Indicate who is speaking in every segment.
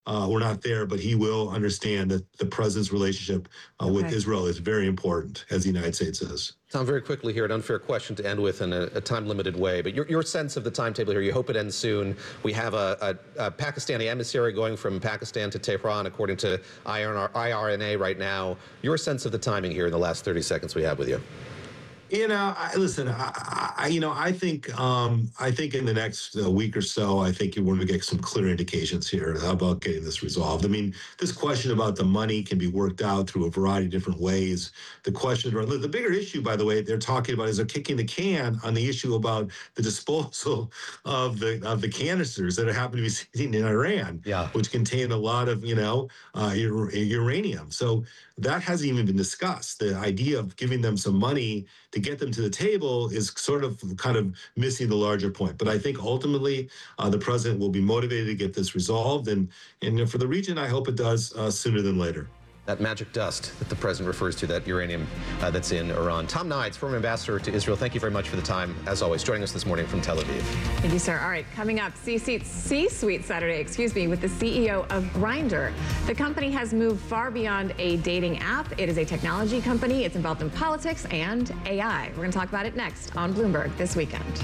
Speaker 1: we're not there, but he will understand that the president's relationship with Israel is very important, as the United States is.
Speaker 2: Tom, very quickly here, an unfair question to end with in a time-limited way, but your sense of the timetable here, you hope it ends soon. We have a Pakistani emissary going from Pakistan to Tehran, according to IRNA right now. Your sense of the timing here in the last 30 seconds we have with you.
Speaker 1: Listen, I think in the next week or so, I think we're going to get some clear indications here about getting this resolved. I mean, this question about the money can be worked out through a variety of different ways. The bigger issue, by the way, they're talking about is they're kicking the can on the issue about the disposal of the canisters that happen to be sitting in Iran, which contain a lot of uranium. So that hasn't even been discussed. The idea of giving them some money to get them to the table is kind of missing the larger point. But I think ultimately the president will be motivated to get this resolved. And for the region, I hope it does sooner than later.
Speaker 2: That magic dust that the president refers to, that uranium that's in Iran. Tom Nides, former ambassador to Israel, thank you very much for the time, as always, joining us this morning from Tel Aviv.
Speaker 3: Thank you, sir. All right, coming up, C-Suite Saturday, with the CEO of Grindr. The company has moved far beyond a dating app. It is a technology company. It's involved in politics and AI. We're going to talk about it next on Bloomberg This Weekend.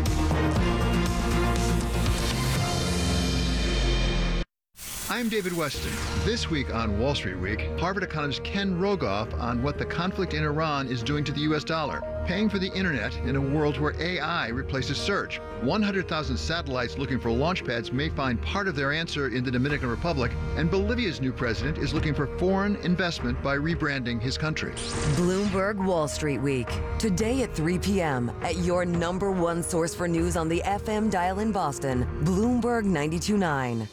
Speaker 4: I'm David Weston. This week on Wall Street Week, Harvard economist Ken Rogoff on what the conflict in Iran is doing to the U.S. dollar, paying for the internet in a world where AI replaces search. 100,000 satellites looking for launch pads may find part of their answer in the Dominican Republic, and Bolivia's new president is looking for foreign investment by rebranding his country.
Speaker 5: Bloomberg Wall Street Week, today at 3 p.m. at your #1 source for news on the FM dial in Boston, Bloomberg 92.9.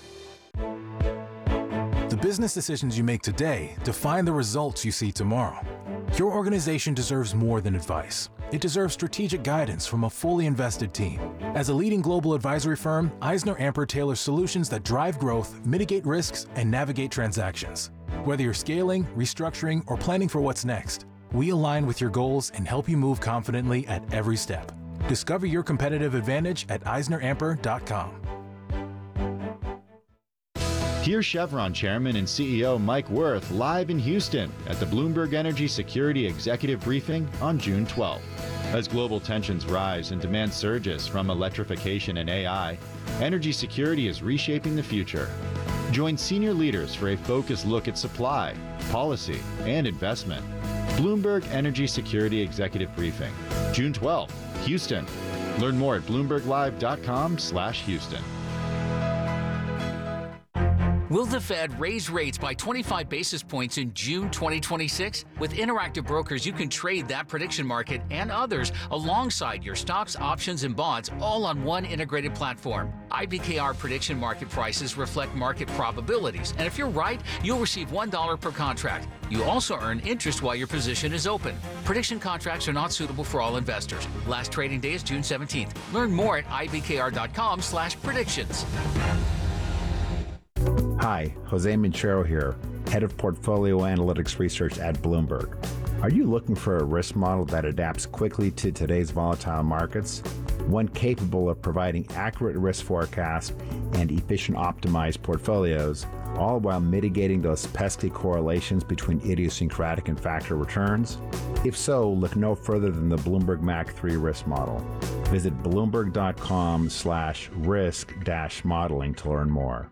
Speaker 6: The business decisions you make today define the results you see tomorrow. Your organization deserves more than advice. It deserves strategic guidance from a fully invested team. As a leading global advisory firm, EisnerAmper tailors solutions that drive growth, mitigate risks, and navigate transactions. Whether you're scaling, restructuring, or planning for what's next, we align with your goals and help you move confidently at every step. Discover your competitive advantage at EisnerAmper.com.
Speaker 7: Here's Chevron Chairman and CEO Mike Wirth live in Houston at the Bloomberg Energy Security Executive Briefing on June 12th. As global tensions rise and demand surges from electrification and AI, energy security is reshaping the future. Join senior leaders for a focused look at supply, policy, and investment. Bloomberg Energy Security Executive Briefing, June 12th, Houston. Learn more at bloomberglive.com/Houston.
Speaker 8: Will the Fed raise rates by 25 basis points in June 2026? With Interactive Brokers, you can trade that prediction market and others alongside your stocks, options, and bonds, all on one integrated platform. IBKR prediction market prices reflect market probabilities, and if you're right, you'll receive $1 per contract. You also earn interest while your position is open. Prediction contracts are not suitable for all investors. Last trading day is June 17th. Learn more at ibkr.com/predictions.
Speaker 9: Hi, Jose Minchero here, Head of Portfolio Analytics Research at Bloomberg. Are you looking for a risk model that adapts quickly to today's volatile markets? One capable of providing accurate risk forecasts and efficient optimized portfolios, all while mitigating those pesky correlations between idiosyncratic and factor returns? If so, look no further than the Bloomberg MAC 3 risk model. Visit bloomberg.com/risk-modeling to learn more.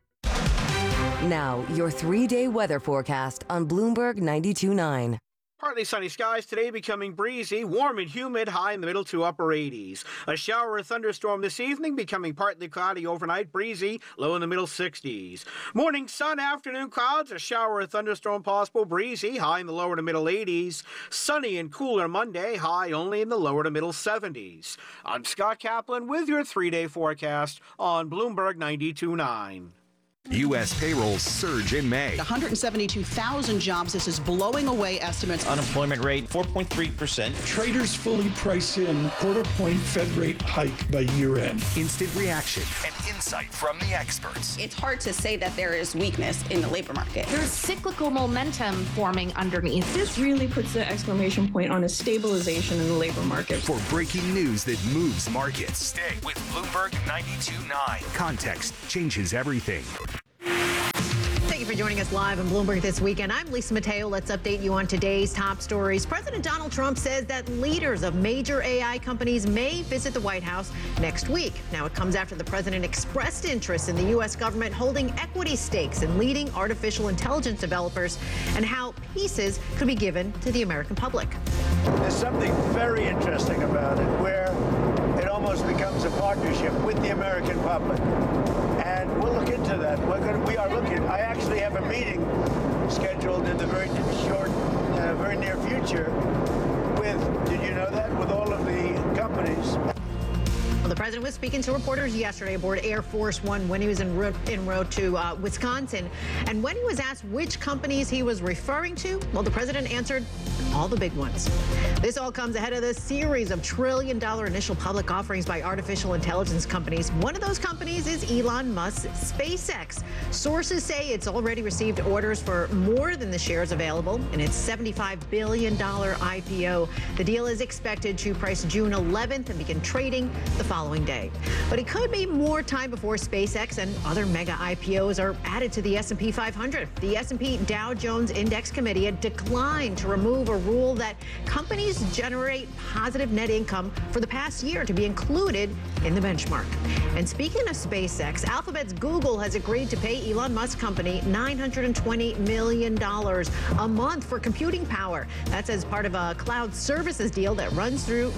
Speaker 5: Now, your 3-day weather forecast on Bloomberg 92.9.
Speaker 10: Partly sunny skies today, becoming breezy, warm and humid, high in the middle to upper 80s. A shower or thunderstorm this evening, becoming partly cloudy overnight, breezy, low in the middle 60s. Morning sun, afternoon clouds, a shower or thunderstorm possible, breezy, high in the lower to middle 80s. Sunny and cooler Monday, high only in the lower to middle 70s. I'm Scott Kaplan with your 3-day forecast on Bloomberg 92.9.
Speaker 11: U.S. payrolls surge in May.
Speaker 12: 172,000 jobs. This is blowing away estimates.
Speaker 13: Unemployment rate, 4.3%.
Speaker 14: Traders fully price in quarter-point Fed rate hike by year-end.
Speaker 11: Instant reaction and insight from the experts.
Speaker 15: It's hard to say that there is weakness in the labor market.
Speaker 16: There's cyclical momentum forming underneath.
Speaker 17: This really puts the exclamation point on a stabilization in the labor market.
Speaker 11: For breaking news that moves markets, stay with Bloomberg 92.9. Context changes everything.
Speaker 18: for joining us live on Bloomberg This Weekend. I'm Lisa Mateo. Let's update you on today's top stories. President Donald Trump says that leaders of major AI companies may visit the White House next week. Now, it comes after the president expressed interest in the U.S. government holding equity stakes in leading artificial intelligence developers and how pieces could be given to the American public.
Speaker 19: There's something very interesting about it, where it almost becomes a partnership with the American public. And we'll look into that. We are looking. I actually have a meeting scheduled in the very near future with, did you know that, with all of the companies.
Speaker 18: Well, the president was speaking to reporters yesterday aboard Air Force One when he was en route to Wisconsin. And when he was asked which companies he was referring to, well, the president answered all the big ones. This all comes ahead of the series of trillion-dollar initial public offerings by artificial intelligence companies. One of those companies is Elon Musk's SpaceX. Sources say it's already received orders for more than the shares available in its $75 billion IPO. The deal is expected to price June 11th and begin trading the following day. But it could be more time before SpaceX and other mega IPOs are added to the S&P 500. The S&P Dow Jones Index Committee had declined to remove a rule that companies generate positive net income for the past year to be included in the benchmark. And speaking of SpaceX, Alphabet's Google has agreed to pay Elon Musk's company $920 million a month for computing power. That's as part of a cloud services deal that runs through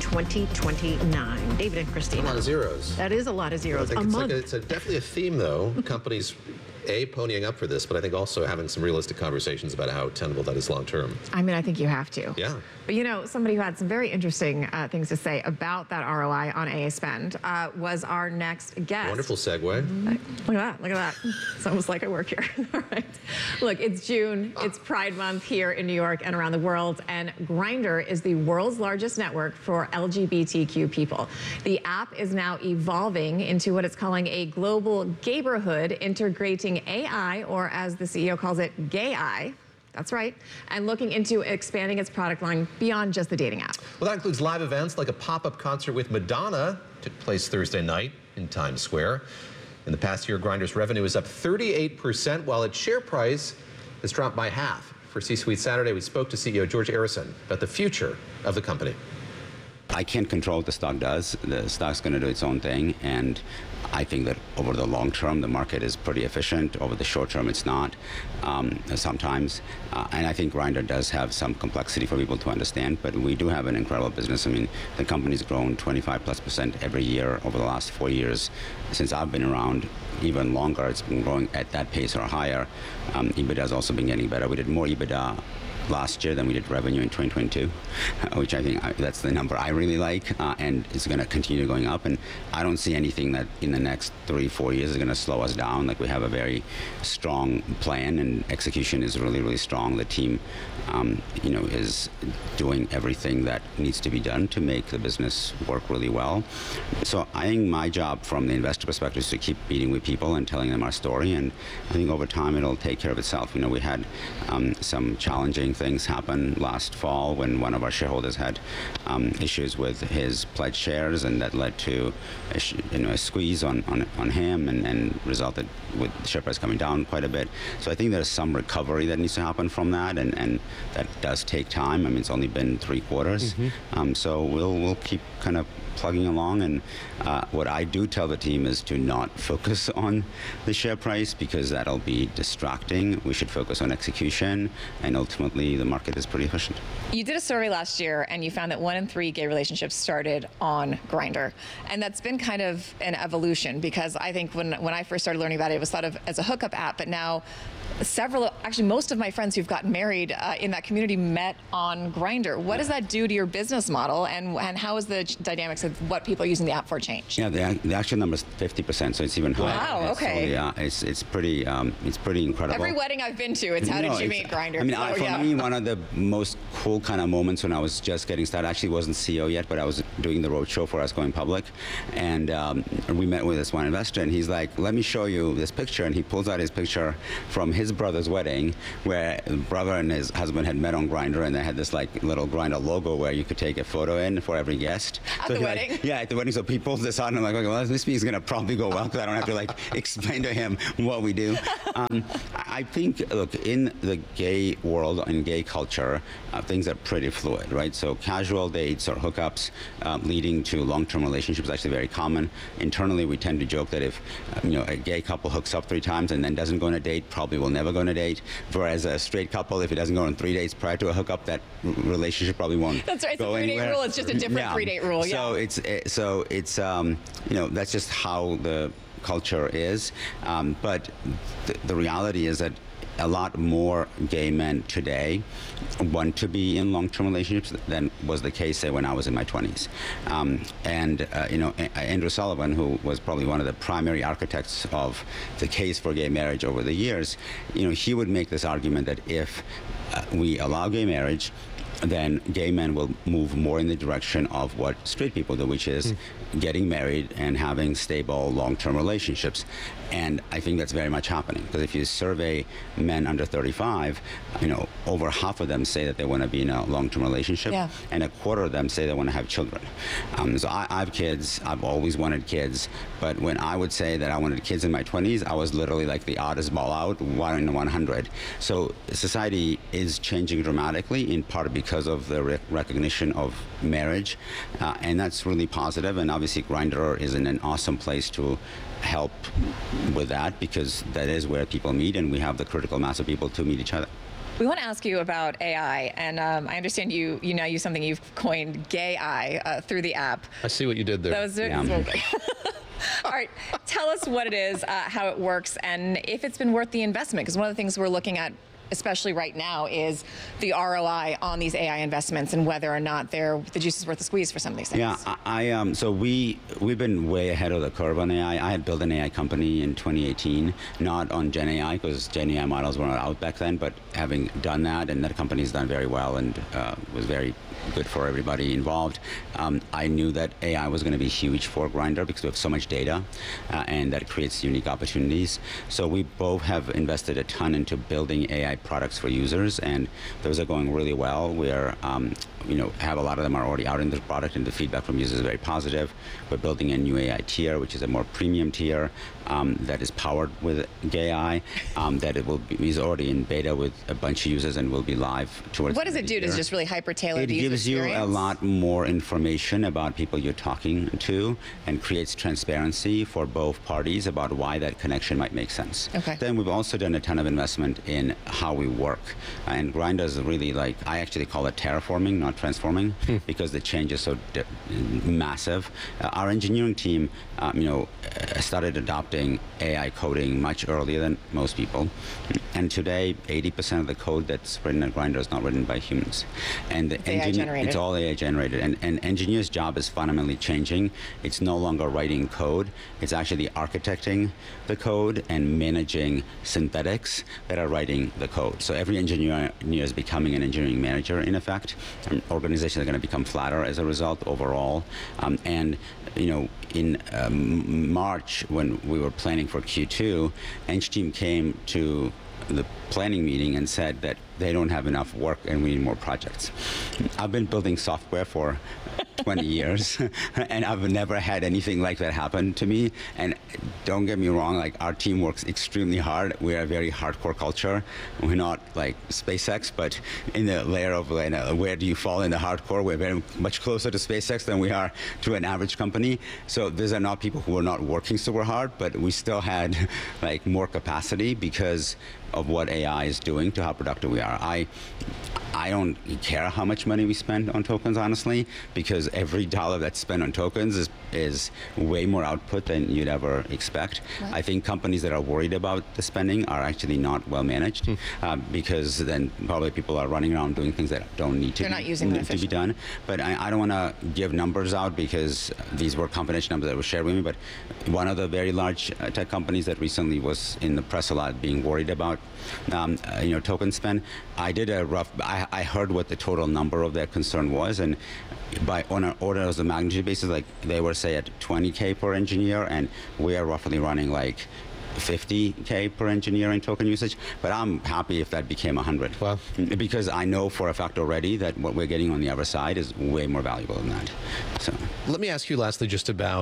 Speaker 18: mid-2029. David and Christina.
Speaker 2: A lot of zeros.
Speaker 18: That is a lot of zeros.
Speaker 2: I
Speaker 18: A
Speaker 2: think
Speaker 18: month.
Speaker 2: it's definitely a theme, though. Companies, ponying up for this, but I think also having some realistic conversations about how tenable that is long term.
Speaker 3: I mean, I think you have to.
Speaker 2: Yeah.
Speaker 3: But you know, somebody who had some very interesting things to say about that ROI on AA spend was our next guest.
Speaker 2: Wonderful segue.
Speaker 3: Look at that. Look at that. It's almost like I work here. All right. Look, it's June. It's Pride Month here in New York and around the world. And Grindr is the world's largest network for LGBTQ people. The app is now evolving into what it's calling a global gayborhood, integrating AI, or as the CEO calls it, gay-I. That's right. And looking into expanding its product line beyond just the dating app.
Speaker 2: Well, that includes live events like a pop-up concert with Madonna, took place Thursday night in Times Square. In the past year, Grindr's revenue is up 38%, while its share price has dropped by half. For C-Suite Saturday, we spoke to CEO George Arison about the future of the company.
Speaker 20: I can't control what the stock does. The stock's going to do its own thing, and I think that over the long term, the market is pretty efficient. Over the short term, it's not sometimes. And I think Grindr does have some complexity for people to understand, but we do have an incredible business. I mean, the company's grown 25+% every year over the last 4 years. Since I've been around, even longer, it's been growing at that pace or higher. EBITDA has also been getting better. We did more EBITDA last year than we did revenue in 2022, which I think that's the number I really like, and it's going to continue going up. And I don't see anything that in the next 3-4 years is going to slow us down. Like, we have a very strong plan, and execution is really, really strong. The team, is doing everything that needs to be done to make the business work really well. So I think my job from the investor perspective is to keep meeting with people and telling them our story, and I think over time it'll take care of itself. We had some challenging things happen last fall when one of our shareholders had issues with his pledged shares, and that led to a squeeze on him and resulted with the share price coming down quite a bit. So I think there's some recovery that needs to happen from that, and that does take time. I mean, it's only been 3 quarters. So we'll keep kind of plugging along, and what I do tell the team is to not focus on the share price, because that'll be distracting. We should focus on execution, and ultimately the market is pretty efficient.
Speaker 3: You did a survey last year, and you found that 1 in 3 gay relationships started on Grindr. And that's been kind of an evolution, because I think when I first started learning about it, it was thought of as a hookup app, but now most of my friends who've gotten married in that community met on Grindr. What does that do to your business model, and how is the dynamics of what people are using the app for change?
Speaker 20: Yeah, the actual number is 50%, so it's even higher.
Speaker 3: Wow, okay.
Speaker 20: So, yeah, it's pretty incredible.
Speaker 3: Every wedding I've been to, it's how did you meet Grindr?
Speaker 20: I mean, for me, one of the most cool kind of moments when I was just getting started, I actually wasn't CEO yet, but I was doing the roadshow for us going public, and we met with this one investor, and he's like, let me show you this picture, and he pulls out his picture from his brother's wedding, where the brother and his husband had met on Grindr, and they had this like little Grindr logo where you could take a photo in for every guest.
Speaker 3: At the wedding?
Speaker 20: Yeah, at the wedding. So he pulls this out, and I'm like, okay, well, this means going to probably go well, because I don't have to like explain to him what we do. I think, look, in the gay world, in gay culture, things are pretty fluid, right? So casual dates or hookups leading to long-term relationships is actually very common. Internally, we tend to joke that if a gay couple hooks up 3 times and then doesn't go on a date, probably will never go on a date. Whereas a straight couple, if it doesn't go on 3 dates prior to a hookup, that relationship probably won't.
Speaker 3: That's right. It's
Speaker 20: go
Speaker 3: a 3-date
Speaker 20: anywhere.
Speaker 3: rule. It's just a different 3-date rule.
Speaker 20: So it's that's just how the culture is. But the reality is that a lot more gay men today want to be in long-term relationships than was the case, say, when I was in my 20s. Andrew Sullivan, who was probably one of the primary architects of the case for gay marriage over the years, he would make this argument that if we allow gay marriage, then gay men will move more in the direction of what straight people do, which is getting married and having stable long-term relationships. And I think that's very much happening, because if you survey men under 35, over half of them say that they want to be in a long-term relationship, and a quarter of them say they want to have children. So I have kids. I've always wanted kids, but when I would say that I wanted kids in my 20s, I was literally like the oddest ball out, 1 in 100. So society is changing dramatically, in part because of the recognition of marriage, and that's really positive. And obviously, Grindr is in an awesome place to help with that, because that is where people meet, and we have the critical mass of people to meet each other.
Speaker 3: We want to ask you about AI, and I understand you now use something you've coined, Gay Eye, through the app.
Speaker 2: I see what you did there.
Speaker 3: That was All right, tell us what it is, how it works, and if it's been worth the investment, because one of the things we're looking at, especially right now, is the ROI on these AI investments and whether or not the juice is worth the squeeze for some of these things.
Speaker 20: Yeah, so we've been way ahead of the curve on AI. I had built an AI company in 2018, not on Gen AI, because Gen AI models were not out back then, but having done that, and that company's done very well and was very good for everybody involved. I knew that AI was going to be huge for Grindr because we have so much data, and that creates unique opportunities. So we both have invested a ton into building AI products for users, and those are going really well. We're have a lot of them are already out in the product, and the feedback from users is very positive. We're building a new AI tier, which is a more premium tier that is powered with Gay Eye, that is already in beta with a bunch of users and will be live towards.
Speaker 3: What does it do? Does it just really hyper tailor the user experience?
Speaker 20: It gives you a lot more information about people you're talking to, and creates transparency for both parties about why that connection might make sense.
Speaker 3: Okay.
Speaker 20: Then we've also done a ton of investment in how we work, and Grindr is really I actually call it terraforming, not transforming, because the change is so massive. Our engineering team, started adopting AI coding much earlier than most people, and today 80% of the code that's written at Grindr is not written by humans, and it's all AI generated. And engineers' job is fundamentally changing. It's no longer writing code; it's actually architecting the code and managing synthetics that are writing the code. So every engineer is becoming an engineering manager, in effect. Organizations are going to become flatter as a result overall. In March, when we were planning for Q2, Eng team came to the planning meeting and said that they don't have enough work and we need more projects. I've been building software for 20 years, and I've never had anything like that happen to me. And don't get me wrong, our team works extremely hard. We're a very hardcore culture. We're not like SpaceX, but in the layer of where do you fall in the hardcore, we're very much closer to SpaceX than we are to an average company. So these are not people who are not working super hard, but we still had more capacity because of what AI is doing to how productive we are. I don't care how much money we spend on tokens, honestly, because every dollar that's spent on tokens is way more output than you'd ever expect. Right. I think companies that are worried about the spending are actually not well managed, because then probably people are running around doing things that don't need to be done. But I don't want to give numbers out because these were confidential numbers that were shared with me. But one of the very large tech companies that recently was in the press a lot being worried about token spend, I heard what the total number of their concern was, and on an order of the magnitude basis, they were say at 20K per engineer, and we are roughly running 50K per engineer in token usage, but I'm happy if that became 100.
Speaker 2: Wow.
Speaker 20: Because I know for a fact already that what we're getting on the other side is way more valuable than that. So
Speaker 2: let me ask you lastly just about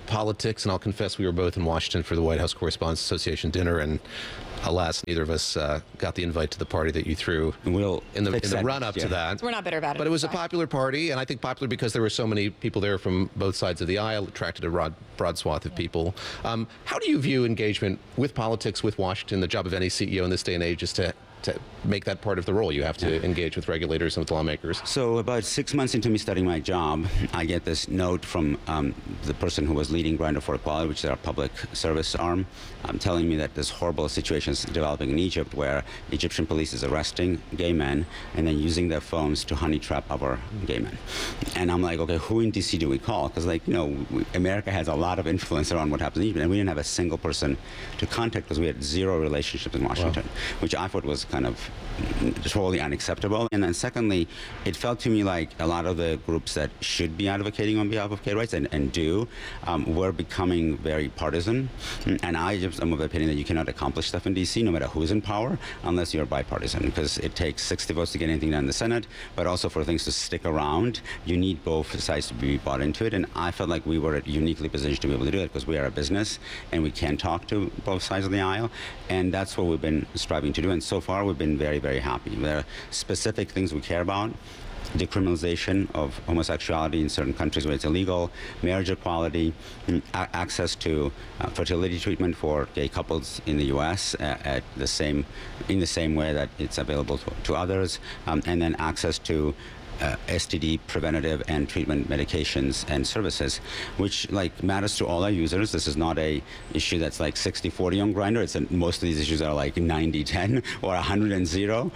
Speaker 2: politics, and I'll confess we were both in Washington for the White House Correspondents Association dinner, and alas, neither of us got the invite to the party that you threw in the run-up to that.
Speaker 3: We're not bitter about it.
Speaker 2: But it was a popular party, and I think popular because there were so many people there from both sides of the aisle, attracted a broad swath of people. How do you view engagement with politics, with Washington? The job of any CEO in this day and age is to make that part of the role. You have to engage with regulators and with lawmakers.
Speaker 20: So about 6 months into me starting my job, I get this note from the person who was leading Grindr for Equality, which is our public service arm, telling me that this horrible situation is developing in Egypt where Egyptian police is arresting gay men and then using their phones to honey trap our gay men. And I'm like, okay, who in DC do we call? Because, like, you know, America has a lot of influence around what happens in Egypt, and we didn't have a single person to contact because we had zero relationships in Washington, which I thought was kind of totally unacceptable. And then secondly, it felt to me like a lot of the groups that should be advocating on behalf of gay rights and do were becoming very partisan. And I just am of the opinion that you cannot accomplish stuff in DC, no matter who's in power, unless you're bipartisan, because it takes 60 votes to get anything done in the Senate, but also for things to stick around, you need both sides to be bought into it. And I felt like we were uniquely positioned to be able to do it because we are a business and we can talk to both sides of the aisle. And that's what we've been striving to do. And so far, we've been very, very happy. There are specific things we care about. Decriminalization of homosexuality in certain countries where it's illegal, marriage equality, access to fertility treatment for gay couples in the U.S. In the same way that it's available to others, and then access to STD preventative and treatment medications and services, which matters to all our users. This is not a issue that's like 60-40 on Grindr. Most of these issues are like 90-10 or 100-0,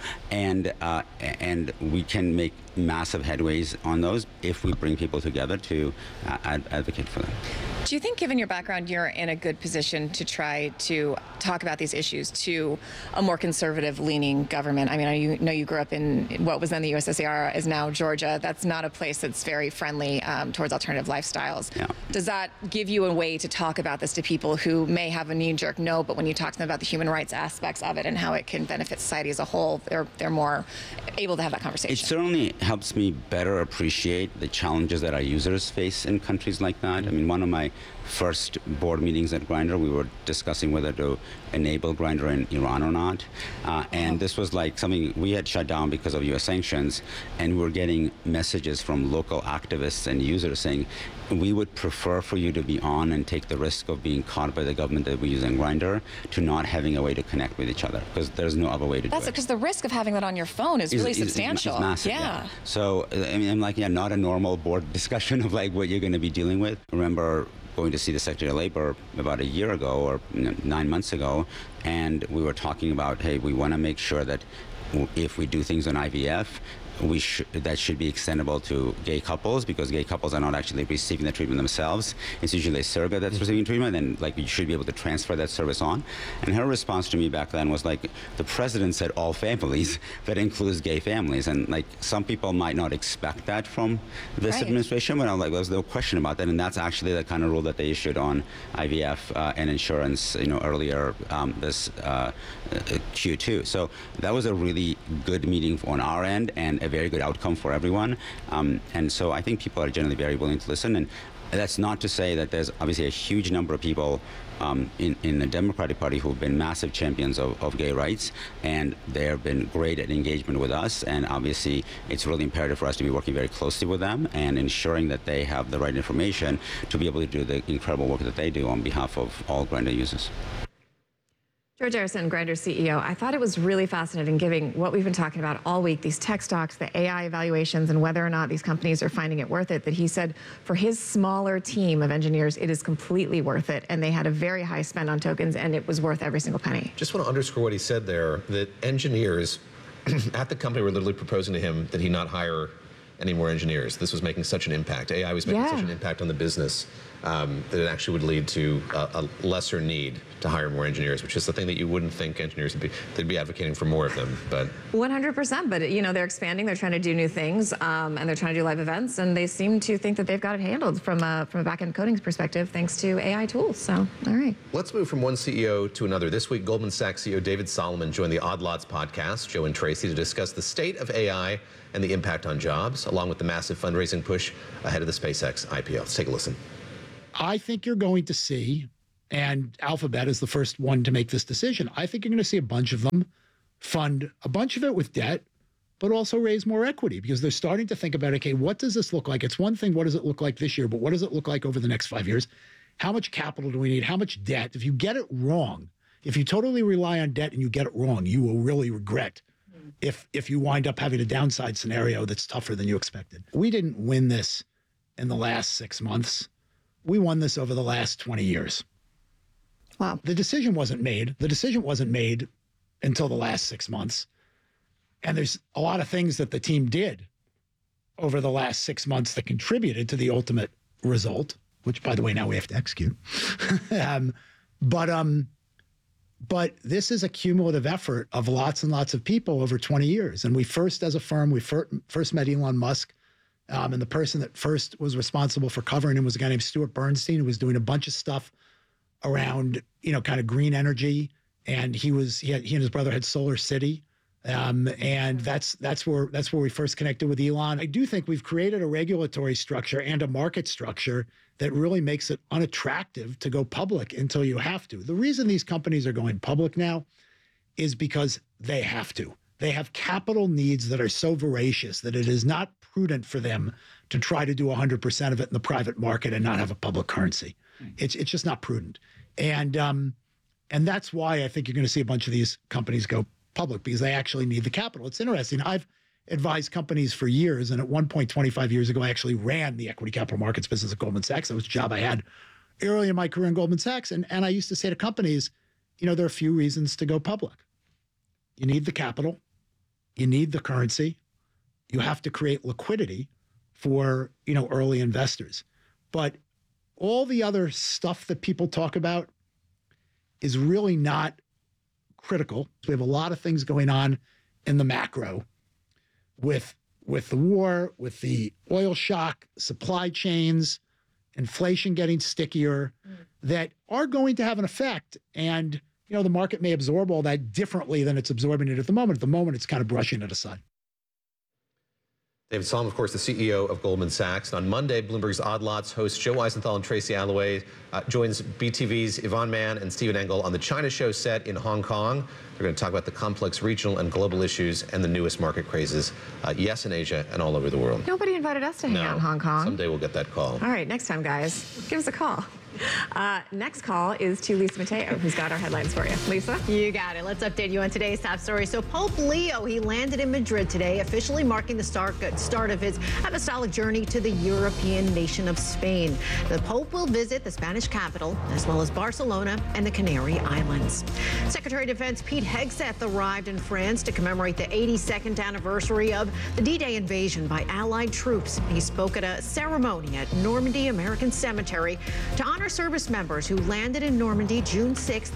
Speaker 20: and we can make massive headways on those if we bring people together to advocate for them.
Speaker 3: Do you think, given your background, you're in a good position to try to talk about these issues to a more conservative-leaning government? I mean, I know you grew up in what was then the USSR, is now Georgia. That's not a place that's very friendly towards alternative lifestyles. Yeah. Does that give you a way to talk about this to people who may have a knee-jerk no, but when you talk to them about the human rights aspects of it and how it can benefit society as a whole, they're more able to have that conversation?
Speaker 20: It certainly helps me better appreciate the challenges that our users face in countries like that. I mean, one of my first board meetings at Grindr, we were discussing whether to enable Grindr in Iran or not. And this was like something we had shut down because of U.S. sanctions. And we were getting messages from local activists and users saying, we would prefer for you to be on and take the risk of being caught by the government that we use in Grindr to not having a way to connect with each other, because there's no other way to do it.
Speaker 3: That's because the risk of having that on your phone is really substantial.
Speaker 20: Is massive, yeah. So, I mean, I'm like, not a normal board discussion of like what you're going to be dealing with. Remember going to see the Secretary of Labor about a year ago or 9 months ago, and we were talking about, hey, we want to make sure that if we do things on IVF, that should be extendable to gay couples, because gay couples are not actually receiving the treatment themselves. It's usually a surrogate that's receiving treatment, and you should be able to transfer that service on. And her response to me back then was like, the president said all families, that includes gay families, and some people might not expect that from this administration, but I'm like, there's no question about that, and that's actually the kind of rule that they issued on IVF and insurance, earlier this Q2. So that was a really good meeting on our end and a very good outcome for everyone. And so I think people are generally very willing to listen. And that's not to say that there's obviously a huge number of people in the Democratic Party who've been massive champions of gay rights, and they've been great at engagement with us. And obviously, it's really imperative for us to be working very closely with them and ensuring that they have the right information to be able to do the incredible work that they do on behalf of all Grindr users.
Speaker 3: George Arison, Grindr CEO, I thought it was really fascinating, given what we've been talking about all week, these tech stocks, the AI evaluations, and whether or not these companies are finding it worth it, that he said for his smaller team of engineers, it is completely worth it, and they had a very high spend on tokens, and it was worth every single penny.
Speaker 2: Just want to underscore what he said there, that engineers at the company were literally proposing to him that he not hire any more engineers. This was making such an impact. AI was making such an impact on the business that it actually would lead to a lesser need to hire more engineers, which is the thing that you wouldn't think engineers would be. They'd be advocating for more of them, but
Speaker 3: 100%. But they're expanding. They're trying to do new things, and they're trying to do live events, and they seem to think that they've got it handled from a back-end coding perspective, thanks to AI tools. So, all right.
Speaker 2: Let's move from one CEO to another. This week, Goldman Sachs CEO David Solomon joined the Odd Lots podcast, Joe and Tracy, to discuss the state of AI and the impact on jobs, along with the massive fundraising push ahead of the SpaceX IPO. Let's take a listen.
Speaker 21: I think you're going to see, and Alphabet is the first one to make this decision, I think you're going to see a bunch of them fund a bunch of it with debt, but also raise more equity because they're starting to think about, okay, what does this look like? It's one thing, what does it look like this year, but what does it look like over the next 5 years? How much capital do we need? How much debt? If you get it wrong, if you totally rely on debt and you get it wrong, you will really regret if you wind up having a downside scenario that's tougher than you expected. We didn't win this in the last 6 months. We won this over the last 20 years.
Speaker 3: Wow.
Speaker 21: The decision wasn't made. The decision wasn't made until the last 6 months. And there's a lot of things that the team did over the last 6 months that contributed to the ultimate result, which, by the way, now we have to execute. But this is a cumulative effort of lots and lots of people over 20 years. And we first, as a firm, we first met Elon Musk. And the person that first was responsible for covering him was a guy named Stuart Bernstein, who was doing a bunch of stuff around, kind of green energy. And he and his brother had Solar City. And that's where we first connected with Elon. I do think we've created a regulatory structure and a market structure that really makes it unattractive to go public until you have to. The reason these companies are going public now is because they have to. They have capital needs that are so voracious that it is not prudent for them to try to do 100% of it in the private market and not have a public currency. It's just not prudent. And that's why I think you're going to see a bunch of these companies go public, because they actually need the capital. It's interesting. I've advised companies for years, and at one point 25 years ago, I actually ran the equity capital markets business at Goldman Sachs. That was a job I had early in my career in Goldman Sachs. And I used to say to companies, there are a few reasons to go public. You need the capital. You need the currency. You have to create liquidity for, early investors. But all the other stuff that people talk about is really not critical. We have a lot of things going on in the macro with the war, with the oil shock, supply chains, inflation getting stickier, that are going to have an effect. And, the market may absorb all that differently than it's absorbing it at the moment. At the moment, it's kind of brushing it aside.
Speaker 2: David Solomon, of course, the CEO of Goldman Sachs. And on Monday, Bloomberg's Odd Lots host Joe Weisenthal and Tracy Alloway joins BTV's Yvonne Mann and Stephen Engel on the China show set in Hong Kong. They're going to talk about the complex regional and global issues and the newest market crazes, yes, in Asia and all over the world.
Speaker 3: Nobody invited us to hang out in Hong Kong.
Speaker 2: Someday we'll get that call.
Speaker 3: All right, next time, guys, give us a call. Next call is to Lisa Mateo, who's got our headlines for you. Lisa?
Speaker 18: You got it. Let's update you on today's top story. So Pope Leo, he landed in Madrid today, officially marking the start of his apostolic journey to the European nation of Spain. The Pope will visit the Spanish capital, as well as Barcelona and the Canary Islands. Secretary of Defense Pete Hegseth arrived in France to commemorate the 82nd anniversary of the D-Day invasion by Allied troops. He spoke at a ceremony at Normandy American Cemetery to honor service members who landed in Normandy June 6,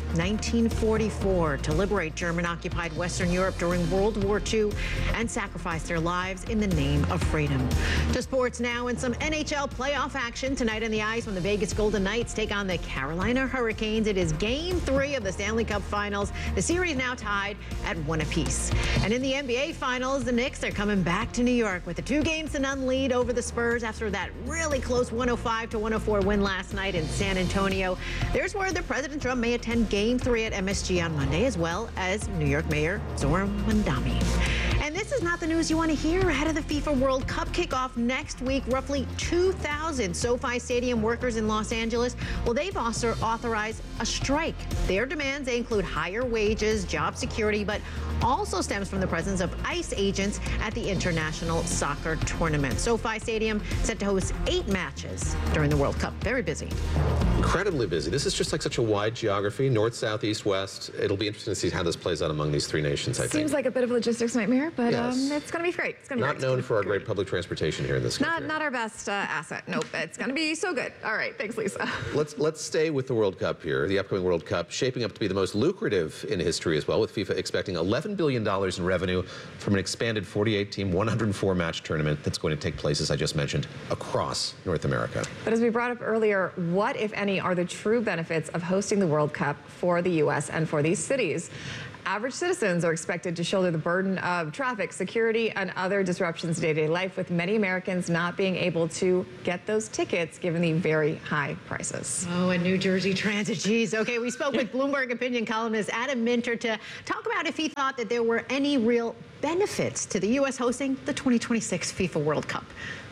Speaker 18: 1944, to liberate German-occupied Western Europe during World War II and sacrifice their lives in the name of freedom. To sports now, and some NHL playoff action tonight on the ice when the Vegas Golden Knights take on the Carolina Hurricanes. It is Game 3 of the Stanley Cup Finals. The series now tied at 1 apiece. And in the NBA Finals, the Knicks are coming back to New York with a 2-0 lead over the Spurs after that really close 105-104 win last night in San Antonio. There's word that President Trump may attend Game 3 at MSG on Monday, as well as New York Mayor Zohran Mamdani. And this is not the news you want to hear ahead of the FIFA World Cup kickoff next week. Roughly 2,000 SoFi Stadium workers in Los Angeles, well, they've also authorized a strike. Their demands, they include higher wages, job security, but also stems from the presence of ICE agents at the international soccer tournament. SoFi Stadium set to host 8 matches during the World Cup. Very busy.
Speaker 2: Incredibly busy. This is just like such a wide geography, north, south, east, west. It'll be interesting to see how this plays out among these 3 nations, I think.
Speaker 3: Seems like a bit of a logistics nightmare, but
Speaker 2: yes.
Speaker 3: It's going to be great. It's going to be
Speaker 2: not known for our great public transportation here in this country.
Speaker 3: Not our best asset. Nope. It's going to be so good. All right. Thanks, Lisa.
Speaker 2: Let's stay with the World Cup here. The upcoming World Cup shaping up to be the most lucrative in history as well, with FIFA expecting $11 billion in revenue from an expanded 48-team, 104-match tournament that's going to take place, as I just mentioned, across North America.
Speaker 3: But as we brought up earlier, what, if any, are the true benefits of hosting the World Cup for the U.S. and for these cities? Average citizens are expected to shoulder the burden of traffic, security, and other disruptions to day-to-day life, with many Americans not being able to get those tickets given the very high prices.
Speaker 18: Oh, and New Jersey Transit, geez. Okay, we spoke with Bloomberg opinion columnist Adam Minter to talk about if he thought that there were any real benefits to the U.S. hosting the 2026 FIFA World Cup.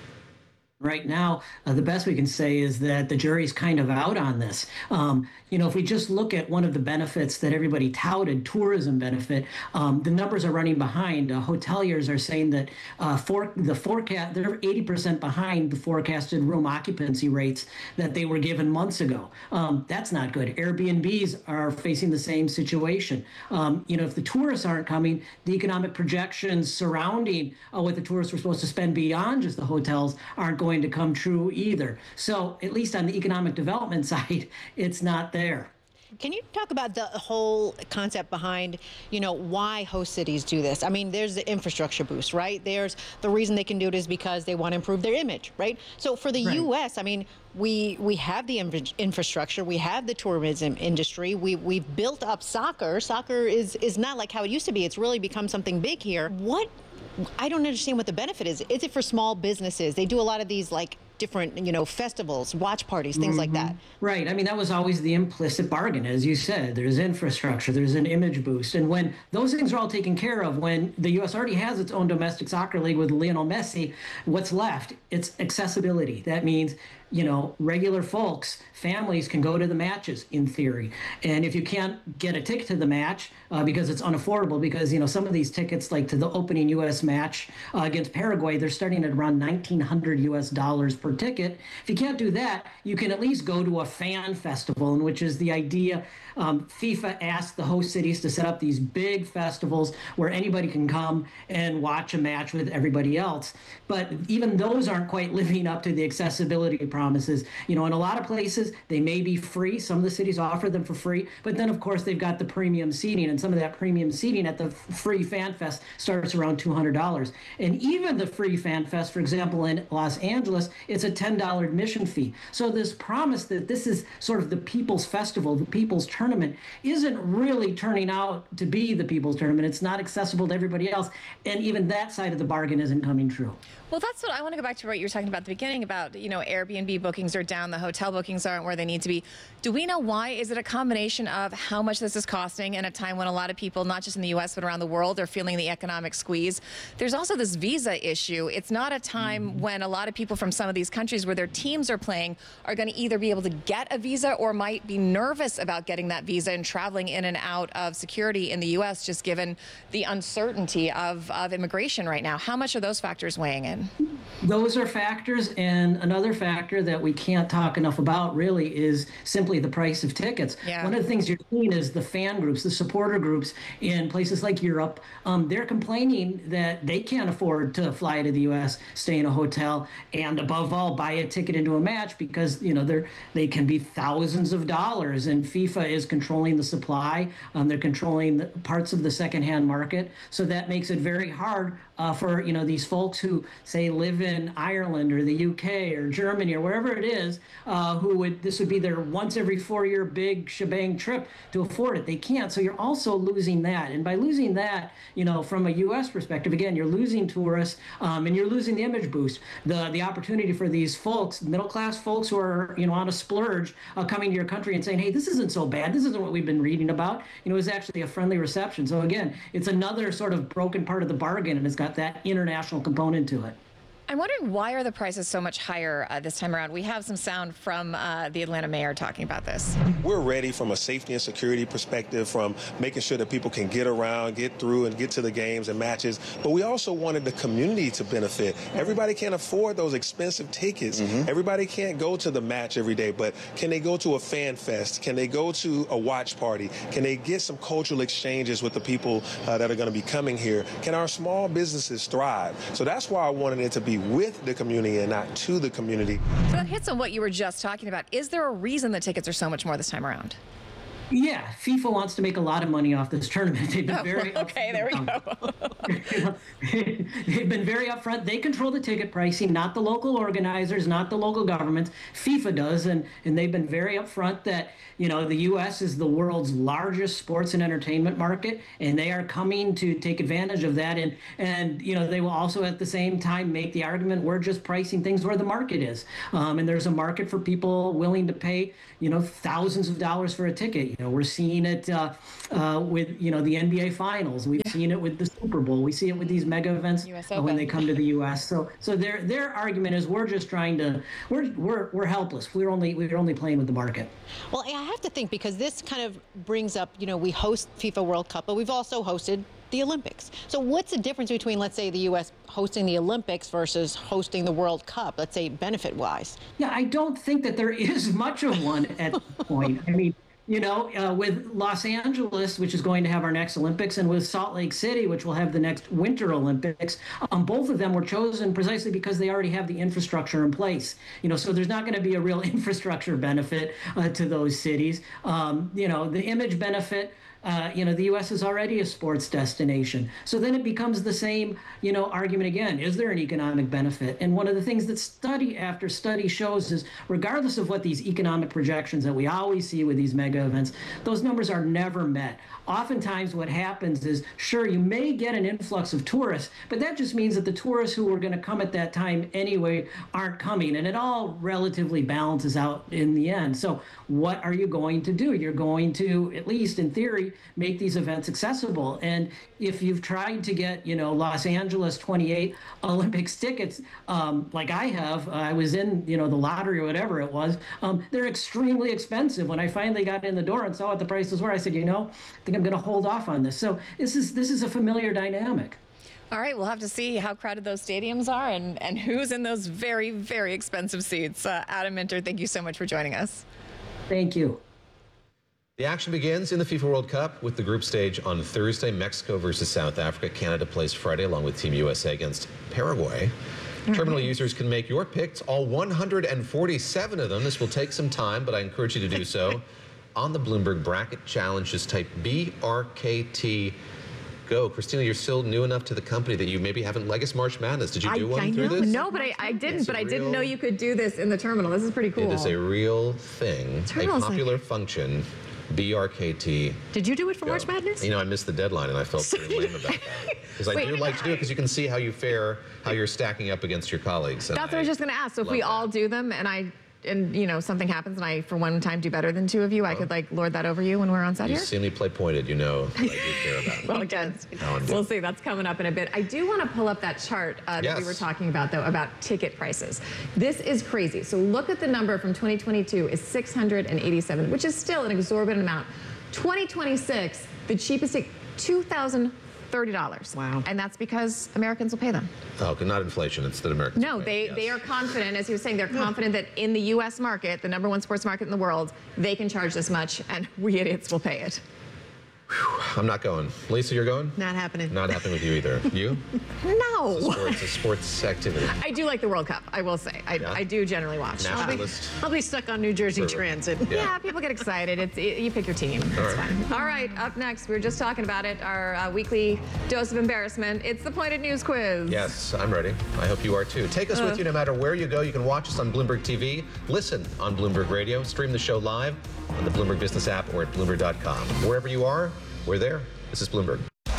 Speaker 1: Right now, the best we can say is that the jury's kind of out on this. If we just look at one of the benefits that everybody touted, tourism benefit, the numbers are running behind. Hoteliers are saying that the forecast, they're 80% behind the forecasted room occupancy rates that they were given months ago. That's not good. Airbnbs are facing the same situation. If the tourists aren't coming, the economic projections surrounding what the tourists were supposed to spend beyond just the hotels aren't going to come true either. So at least on the economic development side, it's not there.
Speaker 18: Can you talk about the whole concept behind, why host cities do this? I mean, there's the infrastructure boost, right? There's the reason they can do it is because they want to improve their image, right? So for the U.S., I mean, we have the infrastructure, we have the tourism industry, we've built up soccer. Soccer is not like how it used to be. It's really become something big here. I don't understand what the benefit is. Is it for small businesses? They do a lot of these different, festivals, watch parties, things like that.
Speaker 1: Right. I mean, that was always the implicit bargain. As you said, there's infrastructure, there's an image boost. And when those things are all taken care of, when the U.S. already has its own domestic soccer league with Lionel Messi, what's left? It's accessibility. That means, regular folks, families can go to the matches in theory. And if you can't get a ticket to the match because it's unaffordable, because, some of these tickets, like to the opening U.S. match against Paraguay, they're starting at around $1,900 per ticket. If you can't do that, you can at least go to a fan festival, in which is the idea. FIFA asked the host cities to set up these big festivals where anybody can come and watch a match with everybody else. But even those aren't quite living up to the accessibility promises. In a lot of places, they may be free. Some of the cities offer them for free. But then, of course, they've got the premium seating. And some of that premium seating at the free Fan Fest starts around $200. And even the free Fan Fest, for example, in Los Angeles, it's a $10 admission fee. So this promise that this is sort of the people's festival, the people's tournament, isn't really turning out to be the people's tournament. It's not accessible to everybody else. And even that side of the bargain isn't coming true.
Speaker 3: Well, that's what I want to go back to what you were talking about at the beginning about, Airbnb bookings are down, the hotel bookings aren't where they need to be. Do we know why? Is it a combination of how much this is costing in a time when a lot of people, not just in the U.S., but around the world, are feeling the economic squeeze? There's also this visa issue. It's not a time when a lot of people from some of these countries where their teams are playing are going to either be able to get a visa or might be nervous about getting that visa and traveling in and out of security in the U.S., just given the uncertainty of immigration right now. How much are those factors weighing in?
Speaker 1: Those are factors, and another factor that we can't talk enough about really is simply the price of tickets. Yeah. One of the things you're seeing is the fan groups, the supporter groups in places like Europe, they're complaining that they can't afford to fly to the U.S., stay in a hotel, and above all, buy a ticket into a match because, they can be thousands of dollars, and FIFA is controlling the supply. They're controlling the parts of the secondhand market, so that makes it very hard for these folks who say live in Ireland or the UK or Germany or wherever it is, this would be their once every 4-year big shebang trip to afford it. They can't. So you're also losing that. And by losing that, from a U.S. perspective, again, you're losing tourists and you're losing the image boost. The opportunity for these folks, middle class folks who are on a splurge, coming to your country and saying, hey, this isn't so bad. This isn't what we've been reading about. Is actually a friendly reception. So again, it's another sort of broken part of the bargain, and it's got that international component to it.
Speaker 3: I'm wondering, why are the prices so much higher this time around? We have some sound from the Atlanta mayor talking about this.
Speaker 22: We're ready from a safety and security perspective, from making sure that people can get around, get through, and get to the games and matches. But we also wanted the community to benefit. Everybody can't afford those expensive tickets. Everybody can't go to the match every day, but can they go to a fan fest? Can they go to a watch party? Can they get some cultural exchanges with the people that are going to be coming here? Can our small businesses thrive? So that's why I wanted it to be with the community and not to the community.
Speaker 3: So that hits on what you were just talking about. Is there a reason the tickets are so much more this time around?
Speaker 1: Yeah, FIFA wants to make a lot of money off this tournament. They've been very
Speaker 3: okay. There we go.
Speaker 1: They've been very upfront. They control the ticket pricing, not the local organizers, not the local governments. FIFA does, and they've been very upfront that the U.S. is the world's largest sports and entertainment market, and they are coming to take advantage of that. And they will also at the same time make the argument we're just pricing things where the market is, and there's a market for people willing to pay thousands of dollars for a ticket. We're seeing it with the NBA Finals. We've seen it with the Super Bowl. We see it with these mega events when they come to the U.S. So their argument is we're just trying to we're helpless. We're only playing with the market.
Speaker 18: Well, I have to think, because this kind of brings up, we host FIFA World Cup, but we've also hosted the Olympics. So what's the difference between, let's say, the U.S. hosting the Olympics versus hosting the World Cup, let's say, benefit-wise?
Speaker 1: Yeah, I don't think that there is much of one at this point. I mean, with Los Angeles, which is going to have our next Olympics, and with Salt Lake City, which will have the next Winter Olympics, both of them were chosen precisely because they already have the infrastructure in place. So there's not going to be a real infrastructure benefit to those cities. The image benefit. The U.S. is already a sports destination. So then it becomes the same, argument again. Is there an economic benefit? And one of the things that study after study shows is, regardless of what these economic projections that we always see with these mega events, those numbers are never met. Oftentimes what happens is, sure, you may get an influx of tourists, but that just means that the tourists who were going to come at that time anyway aren't coming, and it all relatively balances out in the end. So what are you going to do? You're going to, at least in theory, make these events accessible. And if you've tried to get, Los Angeles 28 Olympics tickets, like I have, I was in, the lottery or whatever it was, they're extremely expensive. When I finally got in the door and saw what the prices were, I said, I think I'm going to hold off on this. So this is a familiar dynamic.
Speaker 3: All right, we'll have to see how crowded those stadiums are and who's in those very, very expensive seats. Adam Minter, thank you so much for joining us.
Speaker 1: Thank you.
Speaker 2: The action begins in the FIFA World Cup with the group stage on Thursday. Mexico versus South Africa. Canada plays Friday along with Team USA against Paraguay. Terminal users can make your picks, all 147 of them. This will take some time, but I encourage you to do so. On the Bloomberg Bracket Challenge, just type BRKT. Go. Christina, you're still new enough to the company that you maybe haven't legged March Madness. Did you do one through this?
Speaker 3: No, but I didn't. But I didn't know you could do this in the terminal. This is pretty cool.
Speaker 2: It is a real thing, a popular function. BRKT.
Speaker 18: Did you do it for March Madness?
Speaker 2: I missed the deadline and I felt pretty lame about that. Because I do like to do it because you can see how you fare, how you're stacking up against your colleagues.
Speaker 3: That's what I was just going to ask. So if we all do them and something happens and I, for one time, do better than two of you, I could lord that over you when we're on set here?
Speaker 2: You see me play pointed, that I do care about.
Speaker 3: Well, again, we'll see. That's coming up in a bit. I do want to pull up that chart that we were talking about, though, about ticket prices. This is crazy. So look at the number from 2022 is 687, which is still an exorbitant amount. 2026, the cheapest ticket, $2,030. Wow. And that's because Americans will pay them.
Speaker 2: Oh, not inflation. It's that Americans
Speaker 3: No, they are confident, as he was saying, they're confident that in the U.S. market, the #1 sports market in the world, they can charge this much, and we idiots will pay it.
Speaker 2: I'm not going. Lisa, you're going?
Speaker 18: Not happening.
Speaker 2: Not happening with you either. You?
Speaker 3: No.
Speaker 2: It's a sports activity.
Speaker 3: I do like the World Cup, I will say. I do generally watch.
Speaker 18: I'll be stuck on New Jersey Transit.
Speaker 3: Yeah, people get excited. You pick your team. It's fine. All right, up next, we were just talking about it, our weekly dose of embarrassment. It's the Pointed News Quiz.
Speaker 2: Yes, I'm ready. I hope you are too. Take us with you no matter where you go. You can watch us on Bloomberg TV, listen on Bloomberg Radio, stream the show live on the Bloomberg Business app or at Bloomberg.com. Wherever you are, we're there. This is Bloomberg.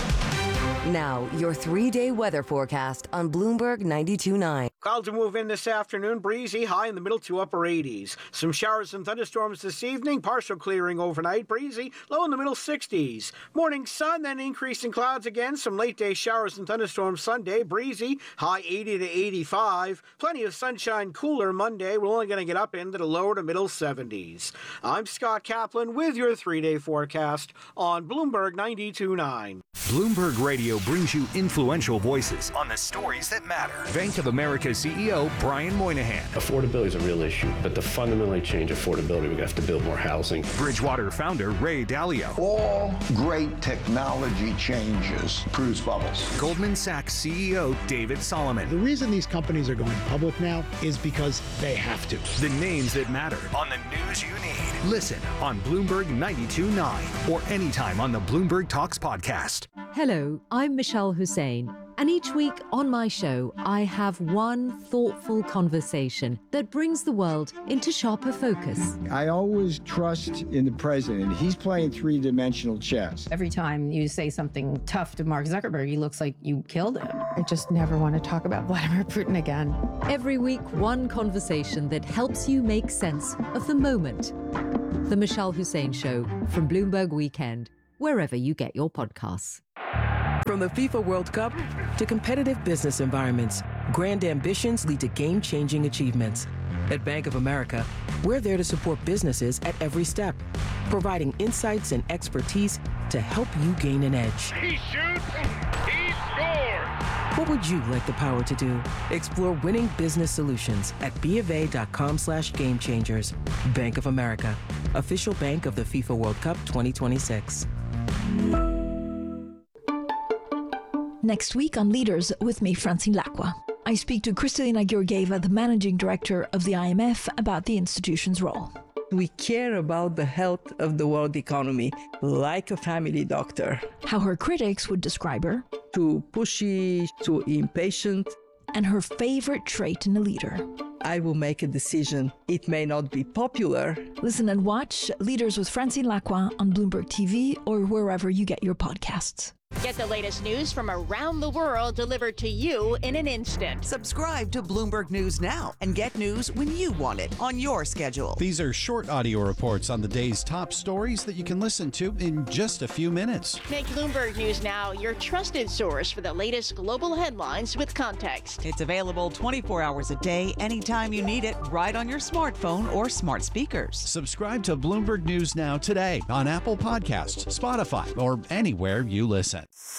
Speaker 5: Now, your 3-day weather forecast on Bloomberg 92.9.
Speaker 10: Clouds will move in this afternoon. Breezy, high in the middle to upper 80s. Some showers and thunderstorms this evening. Partial clearing overnight. Breezy, low in the middle 60s. Morning sun, then increasing clouds again. Some late day showers and thunderstorms Sunday. Breezy, high 80 to 85. Plenty of sunshine, cooler Monday. We're only going to get up into the lower to middle 70s. I'm Scott Kaplan with your 3-day forecast on Bloomberg 92.9.
Speaker 11: Bloomberg Radio Radio brings you influential voices on the stories that matter. Bank of America CEO Brian Moynihan.
Speaker 4: Affordability is a real issue, but to fundamentally change affordability, we have to build more housing.
Speaker 11: Bridgewater founder Ray Dalio.
Speaker 6: All great technology changes produce bubbles.
Speaker 11: Goldman Sachs CEO David Solomon.
Speaker 21: The reason these companies are going public now is because they have to.
Speaker 11: The names that matter on the news you need. Listen on Bloomberg 92.9 or anytime on the Bloomberg Talks podcast.
Speaker 23: Hello, I'm Michelle Hussein, and each week on my show, I have one thoughtful conversation that brings the world into sharper focus.
Speaker 24: I always trust in the president. He's playing three-dimensional chess.
Speaker 25: Every time you say something tough to Mark Zuckerberg, he looks like you killed him. I just never want to talk about Vladimir Putin again.
Speaker 23: Every week, one conversation that helps you make sense of the moment. The Michelle Hussein Show from Bloomberg Weekend, wherever you get your podcasts.
Speaker 26: From the FIFA World Cup to competitive business environments, grand ambitions lead to game-changing achievements. At Bank of America, we're there to support businesses at every step, providing insights and expertise to help you gain an edge.
Speaker 27: He shoots, he scores!
Speaker 26: What would you like the power to do? Explore winning business solutions at BofA.com/gamechangers. Bank of America, official bank of the FIFA World Cup 2026.
Speaker 28: Next week on Leaders with me, Francine Lacqua. I speak to Kristalina Georgieva, the managing director of the IMF, about the institution's role.
Speaker 29: We care about the health of the world economy, like a family doctor.
Speaker 28: How her critics would describe her.
Speaker 29: Too pushy, too impatient.
Speaker 28: And her favorite trait in a leader.
Speaker 29: I will make a decision. It may not be popular.
Speaker 28: Listen and watch Leaders with Francine Lacqua on Bloomberg TV or wherever you get your podcasts.
Speaker 30: Get the latest news from around the world delivered to you in an instant.
Speaker 31: Subscribe to Bloomberg News now and get news when you want it on your schedule.
Speaker 32: These are short audio reports on the day's top stories that you can listen to in just a few minutes.
Speaker 30: Make Bloomberg News Now your trusted source for the latest global headlines with context.
Speaker 31: It's available 24 hours a day, anytime you need it, right on your smartphone or smart speakers.
Speaker 32: Subscribe to Bloomberg News Now today on Apple Podcasts, Spotify, or anywhere you listen.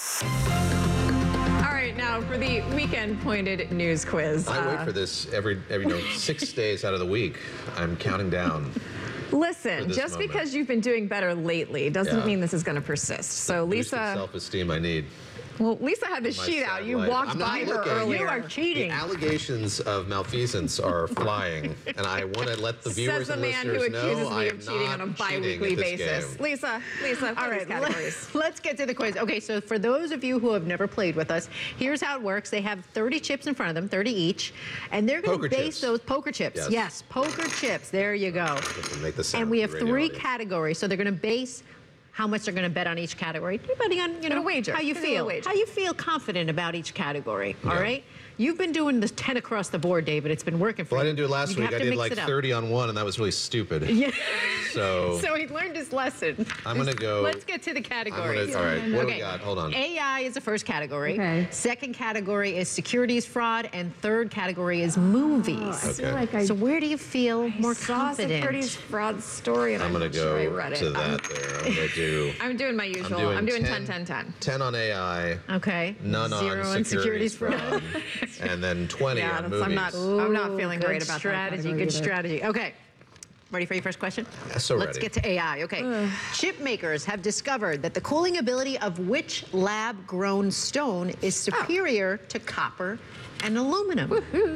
Speaker 3: All right, now for the weekend-pointed news quiz.
Speaker 2: I wait for this every 6 days out of the week. I'm counting down.
Speaker 3: Listen, just because you've been doing better lately doesn't mean this is going to persist. So, Lisa,
Speaker 2: self-esteem I need.
Speaker 3: Well, Lisa had the sheet out. You walked by her earlier. You are cheating.
Speaker 2: The allegations of malfeasance are flying, and I want to let the viewers and listeners know I am
Speaker 3: cheating on a bi-weekly basis. Lisa,
Speaker 18: all right, let's get to the quiz. Okay, so for those of you who have never played with us, here's how it works. They have 30 chips in front of them, 30 each, and they're going to base those poker chips. Yes, poker chips. There you go.
Speaker 2: Make the sound
Speaker 18: and we have
Speaker 2: for the
Speaker 18: 3
Speaker 2: radio audience.
Speaker 18: categories, so they're going to base how much they're going to bet on each category, depending on how you feel. How you feel confident about each category. All right. You've been doing this 10 across the board, David. It's been working for you.
Speaker 2: Well, I didn't do it last week. I did like 30 on one, and that was really stupid.
Speaker 18: Yeah.
Speaker 2: So
Speaker 18: he learned his lesson.
Speaker 2: I'm going to go.
Speaker 18: Let's get to the categories.
Speaker 2: All right. What do we got? Hold on.
Speaker 18: AI is the first category. Okay. Second category is securities fraud, and third category is movies.
Speaker 2: Okay.
Speaker 18: So where do you feel more
Speaker 3: saw
Speaker 18: confident?
Speaker 3: Securities fraud story, and
Speaker 2: I'm going to go
Speaker 3: I read it.
Speaker 2: to that there. I'm going to do.
Speaker 3: I'm doing my usual. I'm doing 10, 10, 10.
Speaker 2: 10 on AI.
Speaker 18: Okay.
Speaker 2: None
Speaker 18: 0
Speaker 2: on securities fraud. And then 20 on movies.
Speaker 3: I'm not feeling great about
Speaker 18: strategy. Good strategy. Okay. Ready for your first question?
Speaker 2: So
Speaker 18: Let's get to AI. Okay. Chip makers have discovered that the cooling ability of which lab-grown stone is superior to copper and aluminum.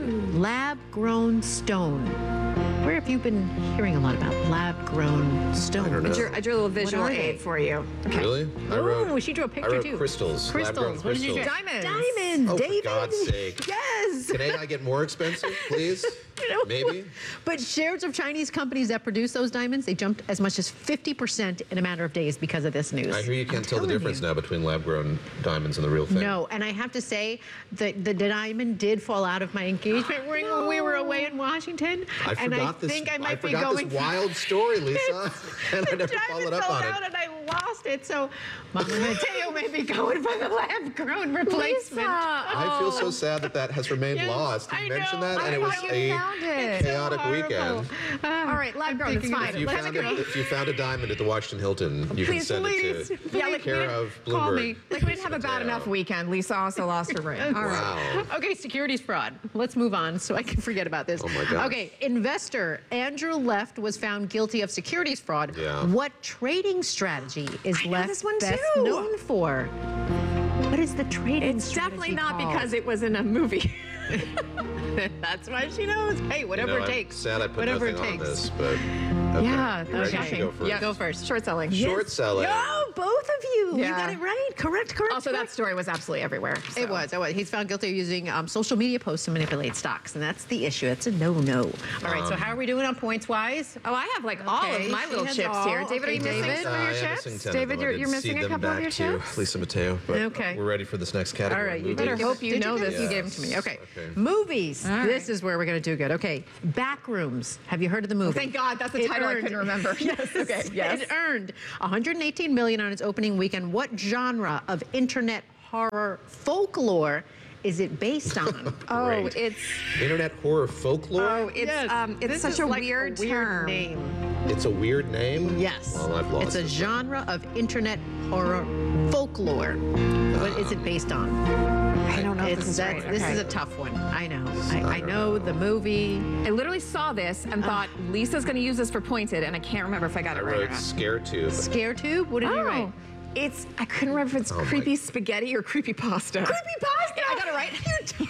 Speaker 18: Lab-grown stone. Where have you been hearing a lot about lab-grown stone?
Speaker 2: I don't know.
Speaker 3: I drew a little visual aid for you.
Speaker 18: Okay.
Speaker 2: Really?
Speaker 18: She drew a picture
Speaker 2: I wrote
Speaker 18: too.
Speaker 2: Crystals.
Speaker 18: Crystals. What did you do?
Speaker 3: Diamonds.
Speaker 18: Diamonds,
Speaker 2: Oh,
Speaker 18: David.
Speaker 2: for God's sake.
Speaker 18: Yes.
Speaker 2: Can AI get more expensive, please? Maybe.
Speaker 18: But shares of Chinese companies that produce those diamonds, they jumped as much as 50% in a matter of days because of this news.
Speaker 2: I hear you can't tell the difference now between lab-grown diamonds and the real thing.
Speaker 18: No, and I have to say that the diamond did fall out of my engagement ring when we were away in Washington.
Speaker 2: I forgot this wild story, Lisa, and I never followed up on it.
Speaker 18: And I lost it. So Mama Mateo may be going for the lab-grown replacement.
Speaker 2: I feel so sad that has remained lost. You mentioned that, and it was a chaotic weekend.
Speaker 3: All right, lab-grown, it's fine.
Speaker 2: If you found a diamond at the Washington Hilton, you can send it to care of Bloomberg.
Speaker 3: Like, we didn't have a bad enough weekend. Lisa also lost her ring.
Speaker 18: All right. Okay, securities fraud. Let's move on so I can forget about this.
Speaker 2: Oh, my gosh.
Speaker 18: Okay, investor Andrew Left was found guilty of securities fraud.
Speaker 2: Yeah.
Speaker 18: What trading strategy is Left
Speaker 3: this one
Speaker 18: best
Speaker 3: too.
Speaker 18: known for? What is the trading
Speaker 3: It's definitely not
Speaker 18: called?
Speaker 3: because it was in a movie.
Speaker 18: That's why she knows. Hey, whatever it takes.
Speaker 2: I'm sad I put
Speaker 18: whatever
Speaker 2: nothing
Speaker 18: it
Speaker 2: on
Speaker 18: takes.
Speaker 2: this, but okay.
Speaker 3: Yeah,
Speaker 2: You're right, you should go first.
Speaker 3: Yeah, go first. Short selling.
Speaker 2: Short selling.
Speaker 18: No, both of you. You
Speaker 3: Yeah.
Speaker 18: got it right. Correct.
Speaker 3: Also, that story was absolutely everywhere. So.
Speaker 18: It was. He's found guilty of using social media posts to manipulate stocks, and that's the issue. It's a no-no. All right, so how are we doing on points-wise?
Speaker 3: Oh, I have like all of my little chips here. David, are you missing some of your chips? David, you're missing a couple of your chips?
Speaker 2: Lisa Mateo, but
Speaker 18: Okay.
Speaker 2: we're ready for this next category.
Speaker 18: All right, you
Speaker 3: better hope you know this.
Speaker 18: You gave them to me. Okay. Movies. This is where we're going to do good. Okay. Backrooms. Have you heard of the movie?
Speaker 3: Thank God, that's a title I couldn't remember.
Speaker 18: Yes.
Speaker 3: Okay. Yes.
Speaker 18: It earned $118 million on its opening weekend. What genre of internet horror folklore is it based on?
Speaker 3: Oh, it's
Speaker 2: Internet horror folklore?
Speaker 3: Oh, it's such a weird term.
Speaker 18: Name.
Speaker 2: It's a weird name?
Speaker 18: Yes.
Speaker 2: Well, I've lost
Speaker 18: It's a
Speaker 2: it.
Speaker 18: genre of internet horror folklore. What is it based on?
Speaker 3: I don't know if this is right.
Speaker 18: This
Speaker 3: Okay.
Speaker 18: is a tough one. I know. I know the movie.
Speaker 3: I literally saw this and thought Lisa's going to use this for pointed, and I can't remember if I got
Speaker 2: I
Speaker 3: it right or
Speaker 2: wrote
Speaker 3: not.
Speaker 2: Scare Tube.
Speaker 18: Scare Tube? What did you write?
Speaker 3: I couldn't remember if it's creepy spaghetti or creepy pasta.
Speaker 18: Creepy pasta!
Speaker 3: I got it right.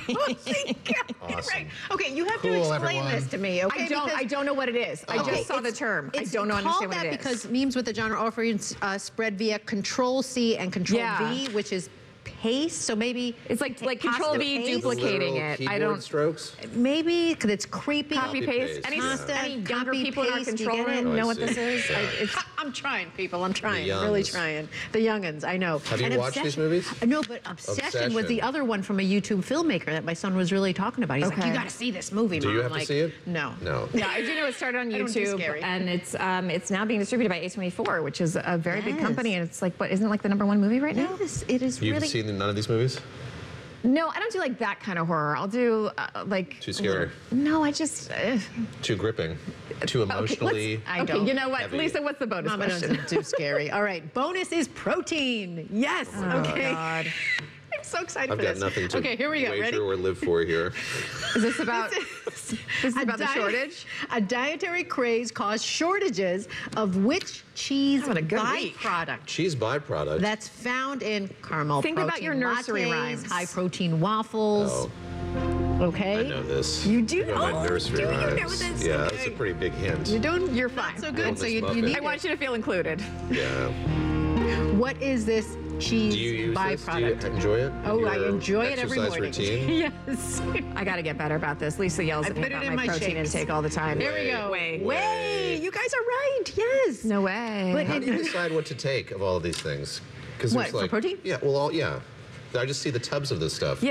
Speaker 2: Awesome.
Speaker 18: Right. Okay, you have to
Speaker 2: Cool,
Speaker 18: explain
Speaker 2: everyone.
Speaker 18: this to me, okay?
Speaker 3: I don't know what it is. I just saw the term. I don't know understand what it is.
Speaker 18: It's called that because memes with the genre often spread via Control-C and Control-V, which is paste. So maybe
Speaker 3: it's like
Speaker 18: pasta
Speaker 3: Control-V
Speaker 18: paste.
Speaker 3: duplicating
Speaker 2: Literal
Speaker 3: it.
Speaker 2: keyboard
Speaker 3: I don't.
Speaker 2: strokes?
Speaker 18: Maybe because it's creepy.
Speaker 3: Copy paste. Any younger people in our control room know what this is?
Speaker 18: I'm trying, people. I'm trying.
Speaker 2: The
Speaker 18: Really
Speaker 2: youngs.
Speaker 18: trying. The youngins, I know.
Speaker 2: Have you watched these movies?
Speaker 18: No, but Obsession was the other one from a YouTube filmmaker that my son was really talking about. He's like, you got to see this movie,
Speaker 2: Do
Speaker 18: Mom.
Speaker 2: you
Speaker 18: I'm
Speaker 2: have to
Speaker 18: like,
Speaker 2: see it?
Speaker 18: No.
Speaker 2: No.
Speaker 3: Yeah, I do know it started on
Speaker 18: I don't do
Speaker 3: YouTube,
Speaker 18: scary.
Speaker 3: and it's now being distributed by A24, which is a very big company, and it's like, what, isn't it like the #1 movie right now?
Speaker 18: Yes, it is
Speaker 2: You've
Speaker 18: really.
Speaker 2: seen none of these movies?
Speaker 3: No, I don't do like that kind of horror. I'll do like.
Speaker 2: Too scary.
Speaker 3: No, I just.
Speaker 2: Too gripping. Too emotionally
Speaker 3: Okay, you know what,
Speaker 2: heavy.
Speaker 3: Lisa? What's the bonus
Speaker 18: Mama
Speaker 3: question?
Speaker 18: doesn't do scary. All right, bonus is protein. Yes. Okay.
Speaker 3: God.
Speaker 18: I'm so excited
Speaker 2: I've
Speaker 18: for
Speaker 2: got
Speaker 18: this.
Speaker 2: nothing to
Speaker 18: Okay, here we go.
Speaker 2: wager
Speaker 18: Ready?
Speaker 2: or live for here.
Speaker 3: Is this about? This is about the shortage.
Speaker 18: A dietary craze caused shortages of which cheese
Speaker 3: Having a good week.
Speaker 18: byproduct
Speaker 2: Cheese byproduct.
Speaker 18: that's found in caramel
Speaker 3: Think
Speaker 18: protein
Speaker 3: about your nursery
Speaker 18: lattes,
Speaker 3: rhymes.
Speaker 18: high protein waffles.
Speaker 2: Oh,
Speaker 18: Okay.
Speaker 2: I know this.
Speaker 18: You do?
Speaker 2: I got my
Speaker 18: Oh,
Speaker 2: nursery
Speaker 18: do you know
Speaker 2: rhymes.
Speaker 18: this?
Speaker 2: Yeah,
Speaker 18: Okay.
Speaker 2: that's a pretty big hint.
Speaker 18: You're fine. So good.
Speaker 2: Wellness
Speaker 18: So you
Speaker 2: Muffin.
Speaker 18: need
Speaker 3: I want you to feel included.
Speaker 2: Yeah.
Speaker 18: What is this cheese
Speaker 2: Do you use this? Do you
Speaker 18: byproduct?
Speaker 2: enjoy it? in
Speaker 18: Oh, I
Speaker 2: your
Speaker 18: enjoy it every
Speaker 2: exercise
Speaker 18: morning.
Speaker 2: routine?
Speaker 18: Yes.
Speaker 3: I got to get better about this. Lisa yells
Speaker 18: I
Speaker 3: at me
Speaker 18: put it
Speaker 3: about
Speaker 18: in
Speaker 3: my
Speaker 18: my
Speaker 3: protein
Speaker 18: shakes.
Speaker 3: intake all the time.
Speaker 18: There we go.
Speaker 3: Way.
Speaker 18: You guys are right. Yes.
Speaker 3: No way.
Speaker 18: But
Speaker 2: How do you decide what to take of all of these things? Because
Speaker 18: What,
Speaker 2: there's
Speaker 18: for
Speaker 2: like
Speaker 18: protein?
Speaker 2: Yeah. Well, yeah. I just see the tubs of this stuff.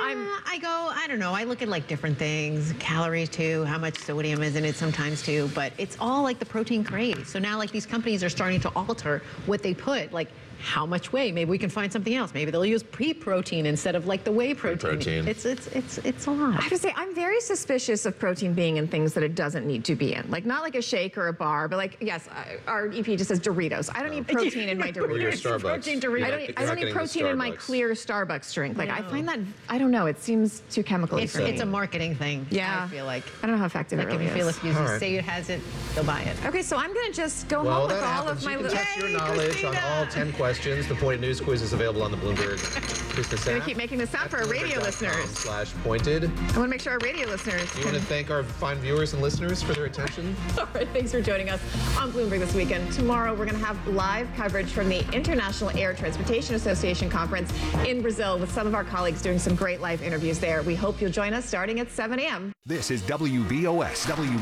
Speaker 18: I go, I don't know, I look at like different things, calories too, how much sodium is in it sometimes too, but it's all like the protein craze. So now like these companies are starting to alter what they put, like how much whey? Maybe we can find something else. Maybe they'll use pea protein instead of like the whey protein. It's a lot.
Speaker 3: I have to say, I'm very suspicious of protein being in things that it doesn't need to be in. Like, not like a shake or a bar, but like, yes, our EP just says Doritos. I don't need protein in my Doritos.
Speaker 2: Or your Starbucks.
Speaker 18: Protein Doritos.
Speaker 3: I don't need protein in my clear Starbucks drink. Like, I find that, I don't know, it seems too chemical for me.
Speaker 18: It's a marketing thing,
Speaker 3: Yeah.
Speaker 18: I feel like.
Speaker 3: I don't know how effective
Speaker 18: Like
Speaker 3: it really
Speaker 18: if you feel
Speaker 3: is.
Speaker 18: if you say it has it, they'll buy it.
Speaker 3: Okay, so I'm going to just go
Speaker 2: Well,
Speaker 3: home with
Speaker 2: that
Speaker 3: all
Speaker 2: happens.
Speaker 3: of my
Speaker 2: You can
Speaker 3: little...
Speaker 2: test your knowledge on all 10 questions. The Pointed News quiz is available on the Bloomberg Business
Speaker 3: I'm going
Speaker 2: app.
Speaker 3: to keep making this sound for our radio listeners.
Speaker 2: /pointed.
Speaker 3: I want to make sure our radio listeners
Speaker 2: Do you want to thank our fine viewers and listeners for their attention?
Speaker 3: All right, thanks for joining us on Bloomberg This Weekend. Tomorrow, we're going to have live coverage from the International Air Transportation Association Conference in Brazil with some of our colleagues doing some great live interviews there. We hope you'll join us starting at 7 a.m.
Speaker 11: This is WBOS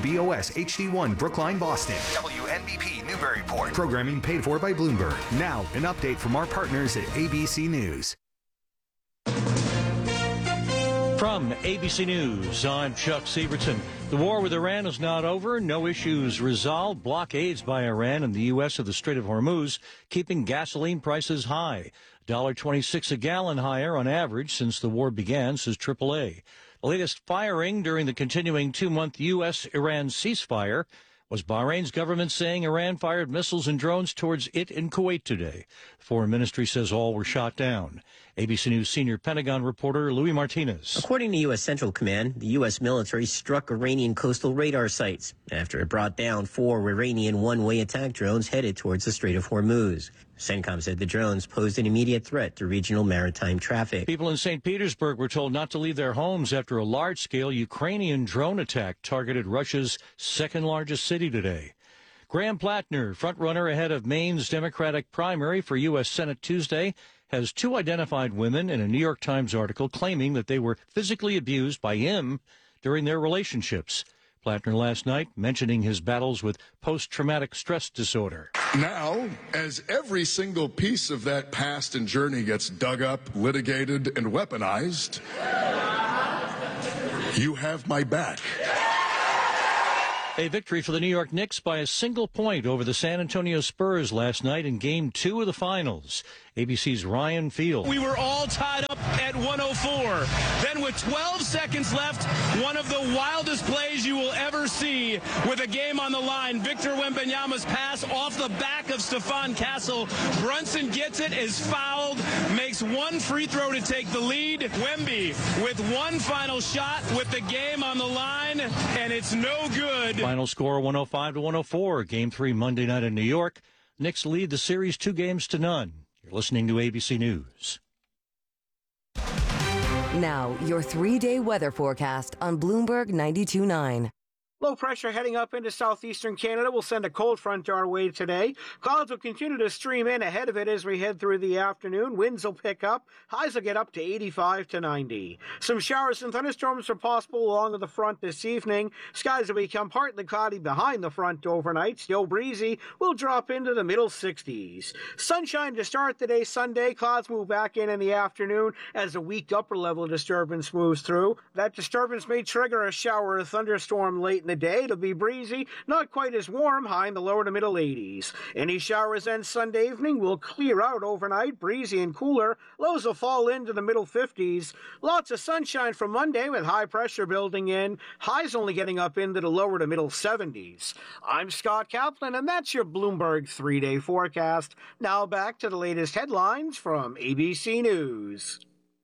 Speaker 11: HD1 Brookline, Boston.
Speaker 7: WNBP Newburyport.
Speaker 11: Programming paid for by Bloomberg. Now, an update from our partners at ABC News.
Speaker 1: From ABC News, I'm Chuck Sievertson. The war with Iran is not over. No issues resolved. Blockades by Iran and the U.S. of the Strait of Hormuz keeping gasoline prices high. $1.26 a gallon higher on average since the war began, says AAA. The latest firing during the continuing 2-month U.S.-Iran ceasefire was Bahrain's government saying Iran fired missiles and drones towards it in Kuwait today. The Foreign Ministry says all were shot down. ABC News senior Pentagon reporter Louis Martinez.
Speaker 8: According to U.S. Central Command, the U.S. military struck Iranian coastal radar sites after it brought down 4 Iranian one-way attack drones headed towards the Strait of Hormuz. CENTCOM said the drones posed an immediate threat to regional maritime traffic.
Speaker 1: People in St. Petersburg were told not to leave their homes after a large-scale Ukrainian drone attack targeted Russia's second-largest city today. Graham Plattner, front-runner ahead of Maine's Democratic primary for U.S. Senate Tuesday, has 2 identified women in a New York Times article claiming that they were physically abused by him during their relationships. Plattner last night mentioning his battles with post-traumatic stress disorder.
Speaker 9: Now, as every single piece of that past and journey gets dug up, litigated, and weaponized, you have my back.
Speaker 1: A victory for the New York Knicks by a single point over the San Antonio Spurs last night in Game 2 of the Finals. ABC's Ryan Field.
Speaker 12: We were all tied up at 104. Then with 12 seconds left, one of the wildest plays you will ever see with a game on the line. Victor Wembanyama's pass off the back of Stephon Castle. Brunson gets it, is fouled, makes one free throw to take the lead. Wemby with one final shot with the game on the line, and it's no good.
Speaker 1: Final score 105-104. Game 3 Monday night in New York. Knicks lead the series 2-0. You're listening to ABC News.
Speaker 5: Now, your 3-day weather forecast on Bloomberg 92.9.
Speaker 10: Low pressure heading up into southeastern Canada will send a cold front our way today. Clouds will continue to stream in ahead of it as we head through the afternoon. Winds will pick up. Highs will get up to 85 to 90. Some showers and thunderstorms are possible along with the front this evening. Skies will become partly cloudy behind the front overnight. Still breezy. Will drop into the middle 60s. Sunshine to start the day Sunday. Clouds move back in the afternoon as a weak upper level disturbance moves through. That disturbance may trigger a shower or thunderstorm late in the day. It'll be breezy, not quite as warm, high in the lower to middle 80s. Any showers then Sunday evening will clear out overnight, breezy and cooler. Lows will fall into the middle 50s. Lots of sunshine for Monday with high pressure building in. Highs only getting up into the lower to middle 70s. I'm Scott Kaplan, and that's your Bloomberg 3-day forecast. Now back to the latest headlines from ABC News.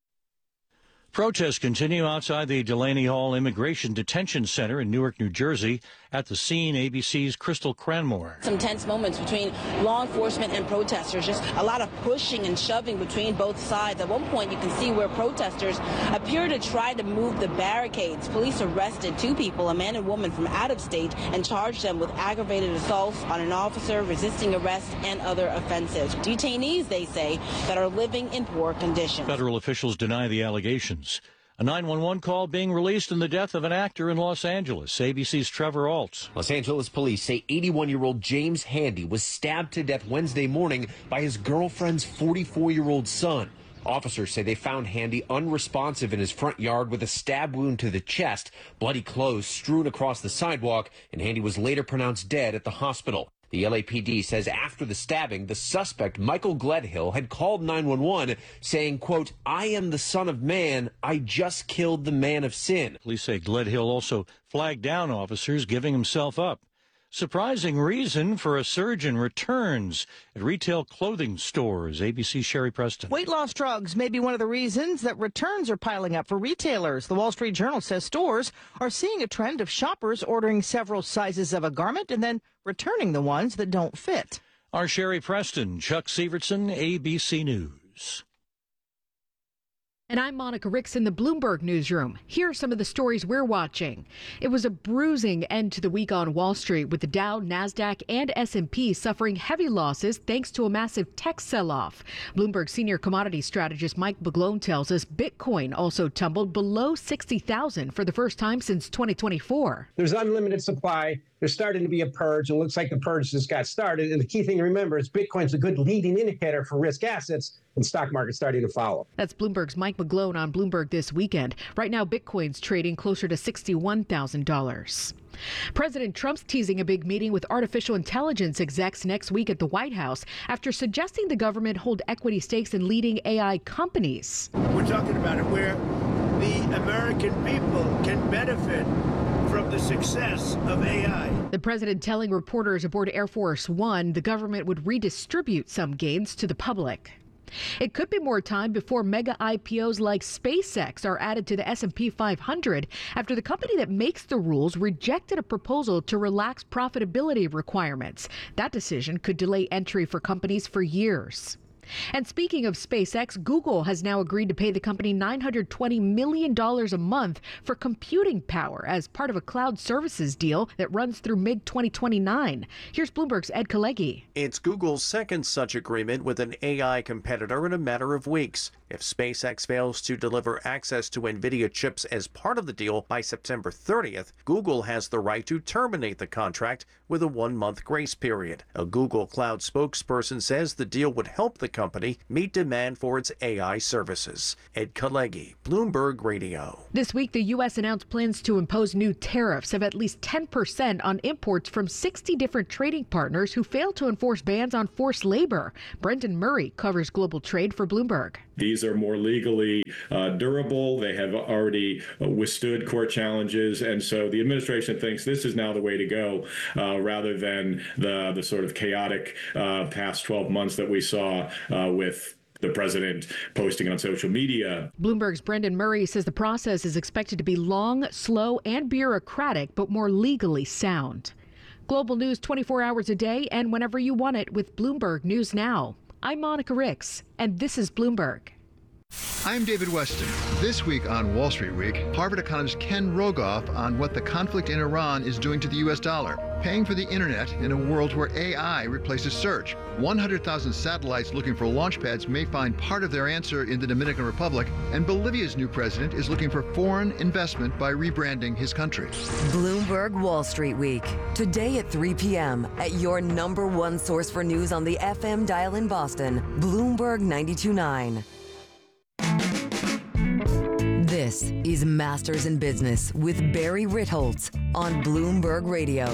Speaker 1: Protests continue outside the Delaney Hall Immigration Detention Center in Newark, New Jersey. At the scene, ABC's Crystal Cranmore.
Speaker 13: Some tense moments between law enforcement and protesters, just a lot of pushing and shoving between both sides. At one point, you can see where protesters appear to try to move the barricades. Police arrested 2 people, a man and woman from out of state, and charged them with aggravated assaults on an officer, resisting arrest, and other offenses. Detainees, they say, that are living in poor conditions.
Speaker 1: Federal officials deny the allegations. A 911 call being released in the death of an actor in Los Angeles. ABC's Trevor Alt.
Speaker 14: Los Angeles police say 81-year-old James Handy was stabbed to death Wednesday morning by his girlfriend's 44-year-old son. Officers say they found Handy unresponsive in his front yard with a stab wound to the chest, bloody clothes strewn across the sidewalk, and Handy was later pronounced dead at the hospital. The LAPD says after the stabbing, the suspect, Michael Gledhill, had called 911 saying, quote, "I am the Son of Man. I just killed the man of sin."
Speaker 1: Police say Gledhill also flagged down officers, giving himself up. Surprising reason for a surge in returns at retail clothing stores. ABC's Sherry Preston.
Speaker 15: Weight loss drugs may be one of the reasons that returns are piling up for retailers. The Wall Street Journal says stores are seeing a trend of shoppers ordering several sizes of a garment and then returning the ones that don't fit.
Speaker 1: Our Sherry Preston, Chuck Sievertson, ABC News.
Speaker 23: And I'm Monica Ricks in the Bloomberg Newsroom. Here are some of the stories we're watching. It was a bruising end to the week on Wall Street, with the Dow, NASDAQ, and S&P suffering heavy losses thanks to a massive tech sell-off. Bloomberg senior commodity strategist Mike Baglone tells us Bitcoin also tumbled below 60,000 for the first time since 2024.
Speaker 16: There's unlimited supply. There's starting to be a purge. It looks like the purge just got started. And the key thing to remember is Bitcoin's a good leading indicator for risk assets. and stock market starting to follow.
Speaker 23: That's Bloomberg's Mike McGlone on Bloomberg This Weekend. Right now, Bitcoin's trading closer to $61,000. President Trump's teasing a big meeting with artificial intelligence execs next week at the White House after suggesting the government hold equity stakes in leading AI companies.
Speaker 4: We're talking about it where the American people can benefit from the success of AI.
Speaker 23: The president telling reporters aboard Air Force One the government would redistribute some gains to the public. It could be more time before mega IPOs like SpaceX are added to the S&P 500 after the company that makes the rules rejected a proposal to relax profitability requirements. That decision could delay entry for companies for years. And speaking of SpaceX, Google has now agreed to pay the company $920 million a month for computing power as part of a cloud services deal that runs through mid-2029. Here's Bloomberg's Ed Kalegi.
Speaker 6: It's Google's second such agreement with an AI competitor in a matter of weeks. If SpaceX fails to deliver access to NVIDIA chips as part of the deal by September 30th, Google has the right to terminate the contract with a 1-month grace period. A Google Cloud spokesperson says the deal would help the company meet demand for its AI services. Ed Kalegi, Bloomberg Radio.
Speaker 23: This week, the U.S. announced plans to impose new tariffs of at least 10% on imports from 60 different trading partners who failed to enforce bans on forced labor. Brendan Murray covers global trade for Bloomberg.
Speaker 17: These are more legally durable. They have already withstood court challenges. And so the administration thinks this is now the way to go, rather than the sort of chaotic past 12 months that we saw with the president posting on social media.
Speaker 23: Bloomberg's Brendan Murray says the process is expected to be long, slow, and bureaucratic, but more legally sound. Global news 24 hours a day and whenever you want it with Bloomberg News Now. I'm Monica Ricks, and this is Bloomberg.
Speaker 4: I'm David Weston. This week on Wall Street Week, Harvard economist Ken Rogoff on what the conflict in Iran is doing to the U.S. dollar, paying for the internet in a world where AI replaces search. 100,000 satellites looking for launch pads may find part of their answer in the Dominican Republic, and Bolivia's new president is looking for foreign investment by rebranding his country.
Speaker 5: Bloomberg Wall Street Week, today at 3 p.m. at your number one source for news on the FM dial in Boston, Bloomberg 92.9. This is Masters in Business with Barry Ritholtz on Bloomberg Radio.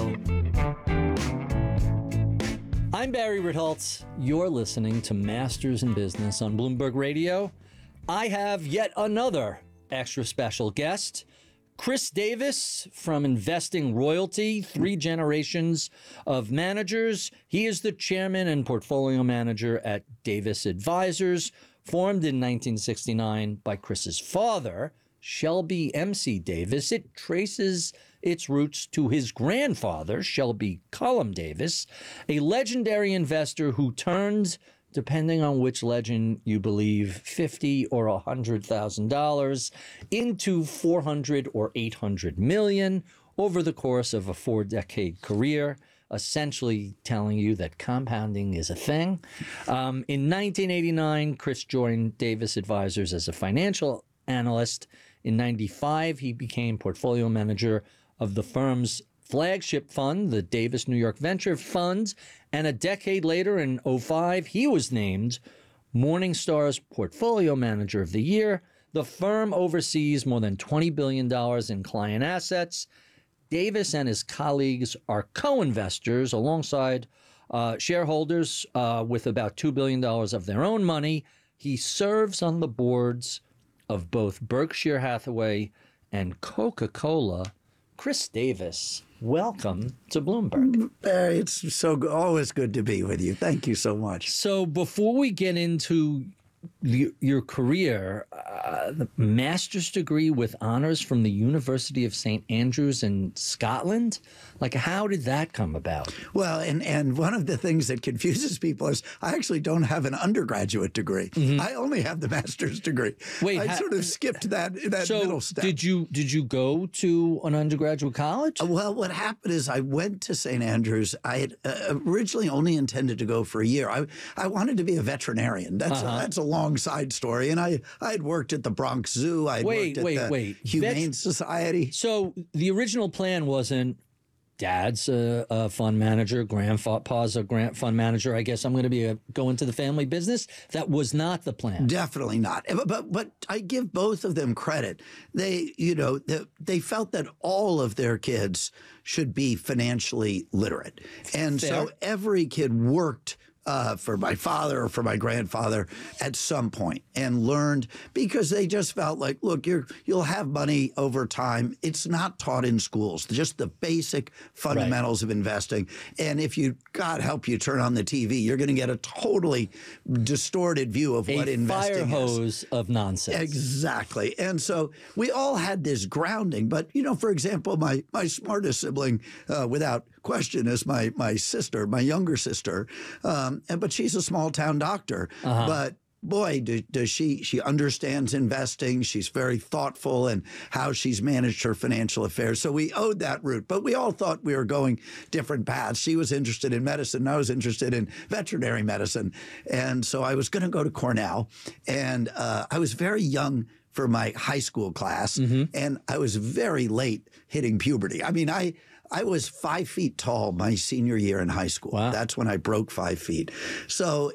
Speaker 19: I'm Barry Ritholtz. You're listening to Masters in Business on Bloomberg Radio. I have yet another extra special guest, Chris Davis from Investing Royalty, 3 generations of managers. He is the chairman and portfolio manager at Davis Advisors, formed in 1969 by Chris's father, Shelby M.C. Davis. It traces its roots to his grandfather, Shelby Cullum Davis, a legendary investor who turned, depending on which legend you believe, $50,000 or $100,000 into $400 or $800 million over the course of a 4-decade career, essentially telling you that compounding is a thing. In 1989, Chris joined Davis Advisors as a financial analyst. In 95, he became portfolio manager of the firm's flagship fund, the Davis New York Venture Fund. And a decade later, in 05, he was named Morningstar's Portfolio Manager of the Year. The firm oversees more than $20 billion in client assets. Davis and his colleagues are co-investors alongside shareholders with about $2 billion of their own money. He serves on the boards of both Berkshire Hathaway and Coca-Cola. Chris Davis, welcome to Bloomberg.
Speaker 20: It's always good to be with you. Thank you so much.
Speaker 19: So before we get into your career, the master's degree with honors from the University of St. Andrews in Scotland. Like, how did that come about?
Speaker 20: Well, and one of the things that confuses people is I actually don't have an undergraduate degree. Mm-hmm. I only have the master's degree.
Speaker 19: Wait,
Speaker 20: I sort of skipped that middle step.
Speaker 19: Did you go to an undergraduate college?
Speaker 20: Well, what happened is I went to St. Andrews. I had originally only intended to go for a year. I wanted to be a veterinarian. That's a long side story. And I had worked at the Bronx Zoo. I had worked at the Humane Society.
Speaker 19: So the original plan wasn't dad's a fund manager, grandpa's a fund manager. I guess I'm going to be go into the family business. That was not the plan.
Speaker 20: Definitely not. But I give both of them credit. They felt that all of their kids should be financially literate. And so every kid worked for my father or for my grandfather at some point and learned, because they just felt like, look, you'll have money over time. It's not taught in schools, just the basic fundamentals of investing. And if you, God help you, turn on the TV, you're going to get a totally distorted view of what investing is.
Speaker 19: A fire hose of nonsense.
Speaker 20: Exactly. And so we all had this grounding. But, for example, my smartest sibling, without question, is my sister, my younger sister. But she's a small town doctor. But boy, does she understands investing. She's very thoughtful in how she's managed her financial affairs. So we owed that route. But we all thought we were going different paths. She was interested in medicine. I was interested in veterinary medicine. And so I was going to go to Cornell. And I was very young for my high school class. And I was very late hitting puberty. I mean, I was 5 feet tall my senior year in high school. Wow. That's when I broke 5 feet. So,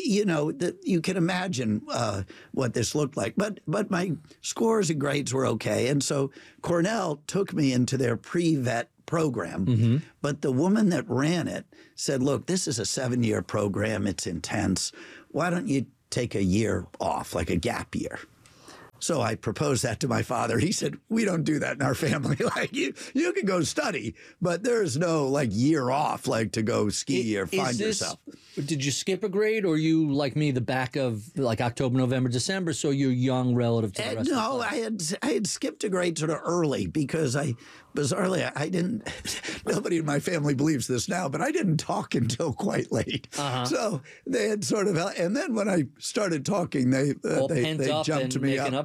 Speaker 20: you can imagine what this looked like. But my scores and grades were okay. And so Cornell took me into their pre-vet program. But the woman that ran it said, look, this is a 7-year program. It's intense. Why don't you take a year off, like a gap year? So I proposed that to my father. He said, we don't do that in our family. Like, you can go study, but there's no, year off, to go ski or find yourself.
Speaker 19: Did you skip a grade, or you, like me, the back of, October, November, December, so you're young relative to the rest of the class?
Speaker 20: I had skipped a grade sort of early because bizarrely, I didn't, nobody in my family believes this now, but I didn't talk until quite late. So they had sort of, and then when I started talking, they jumped me up.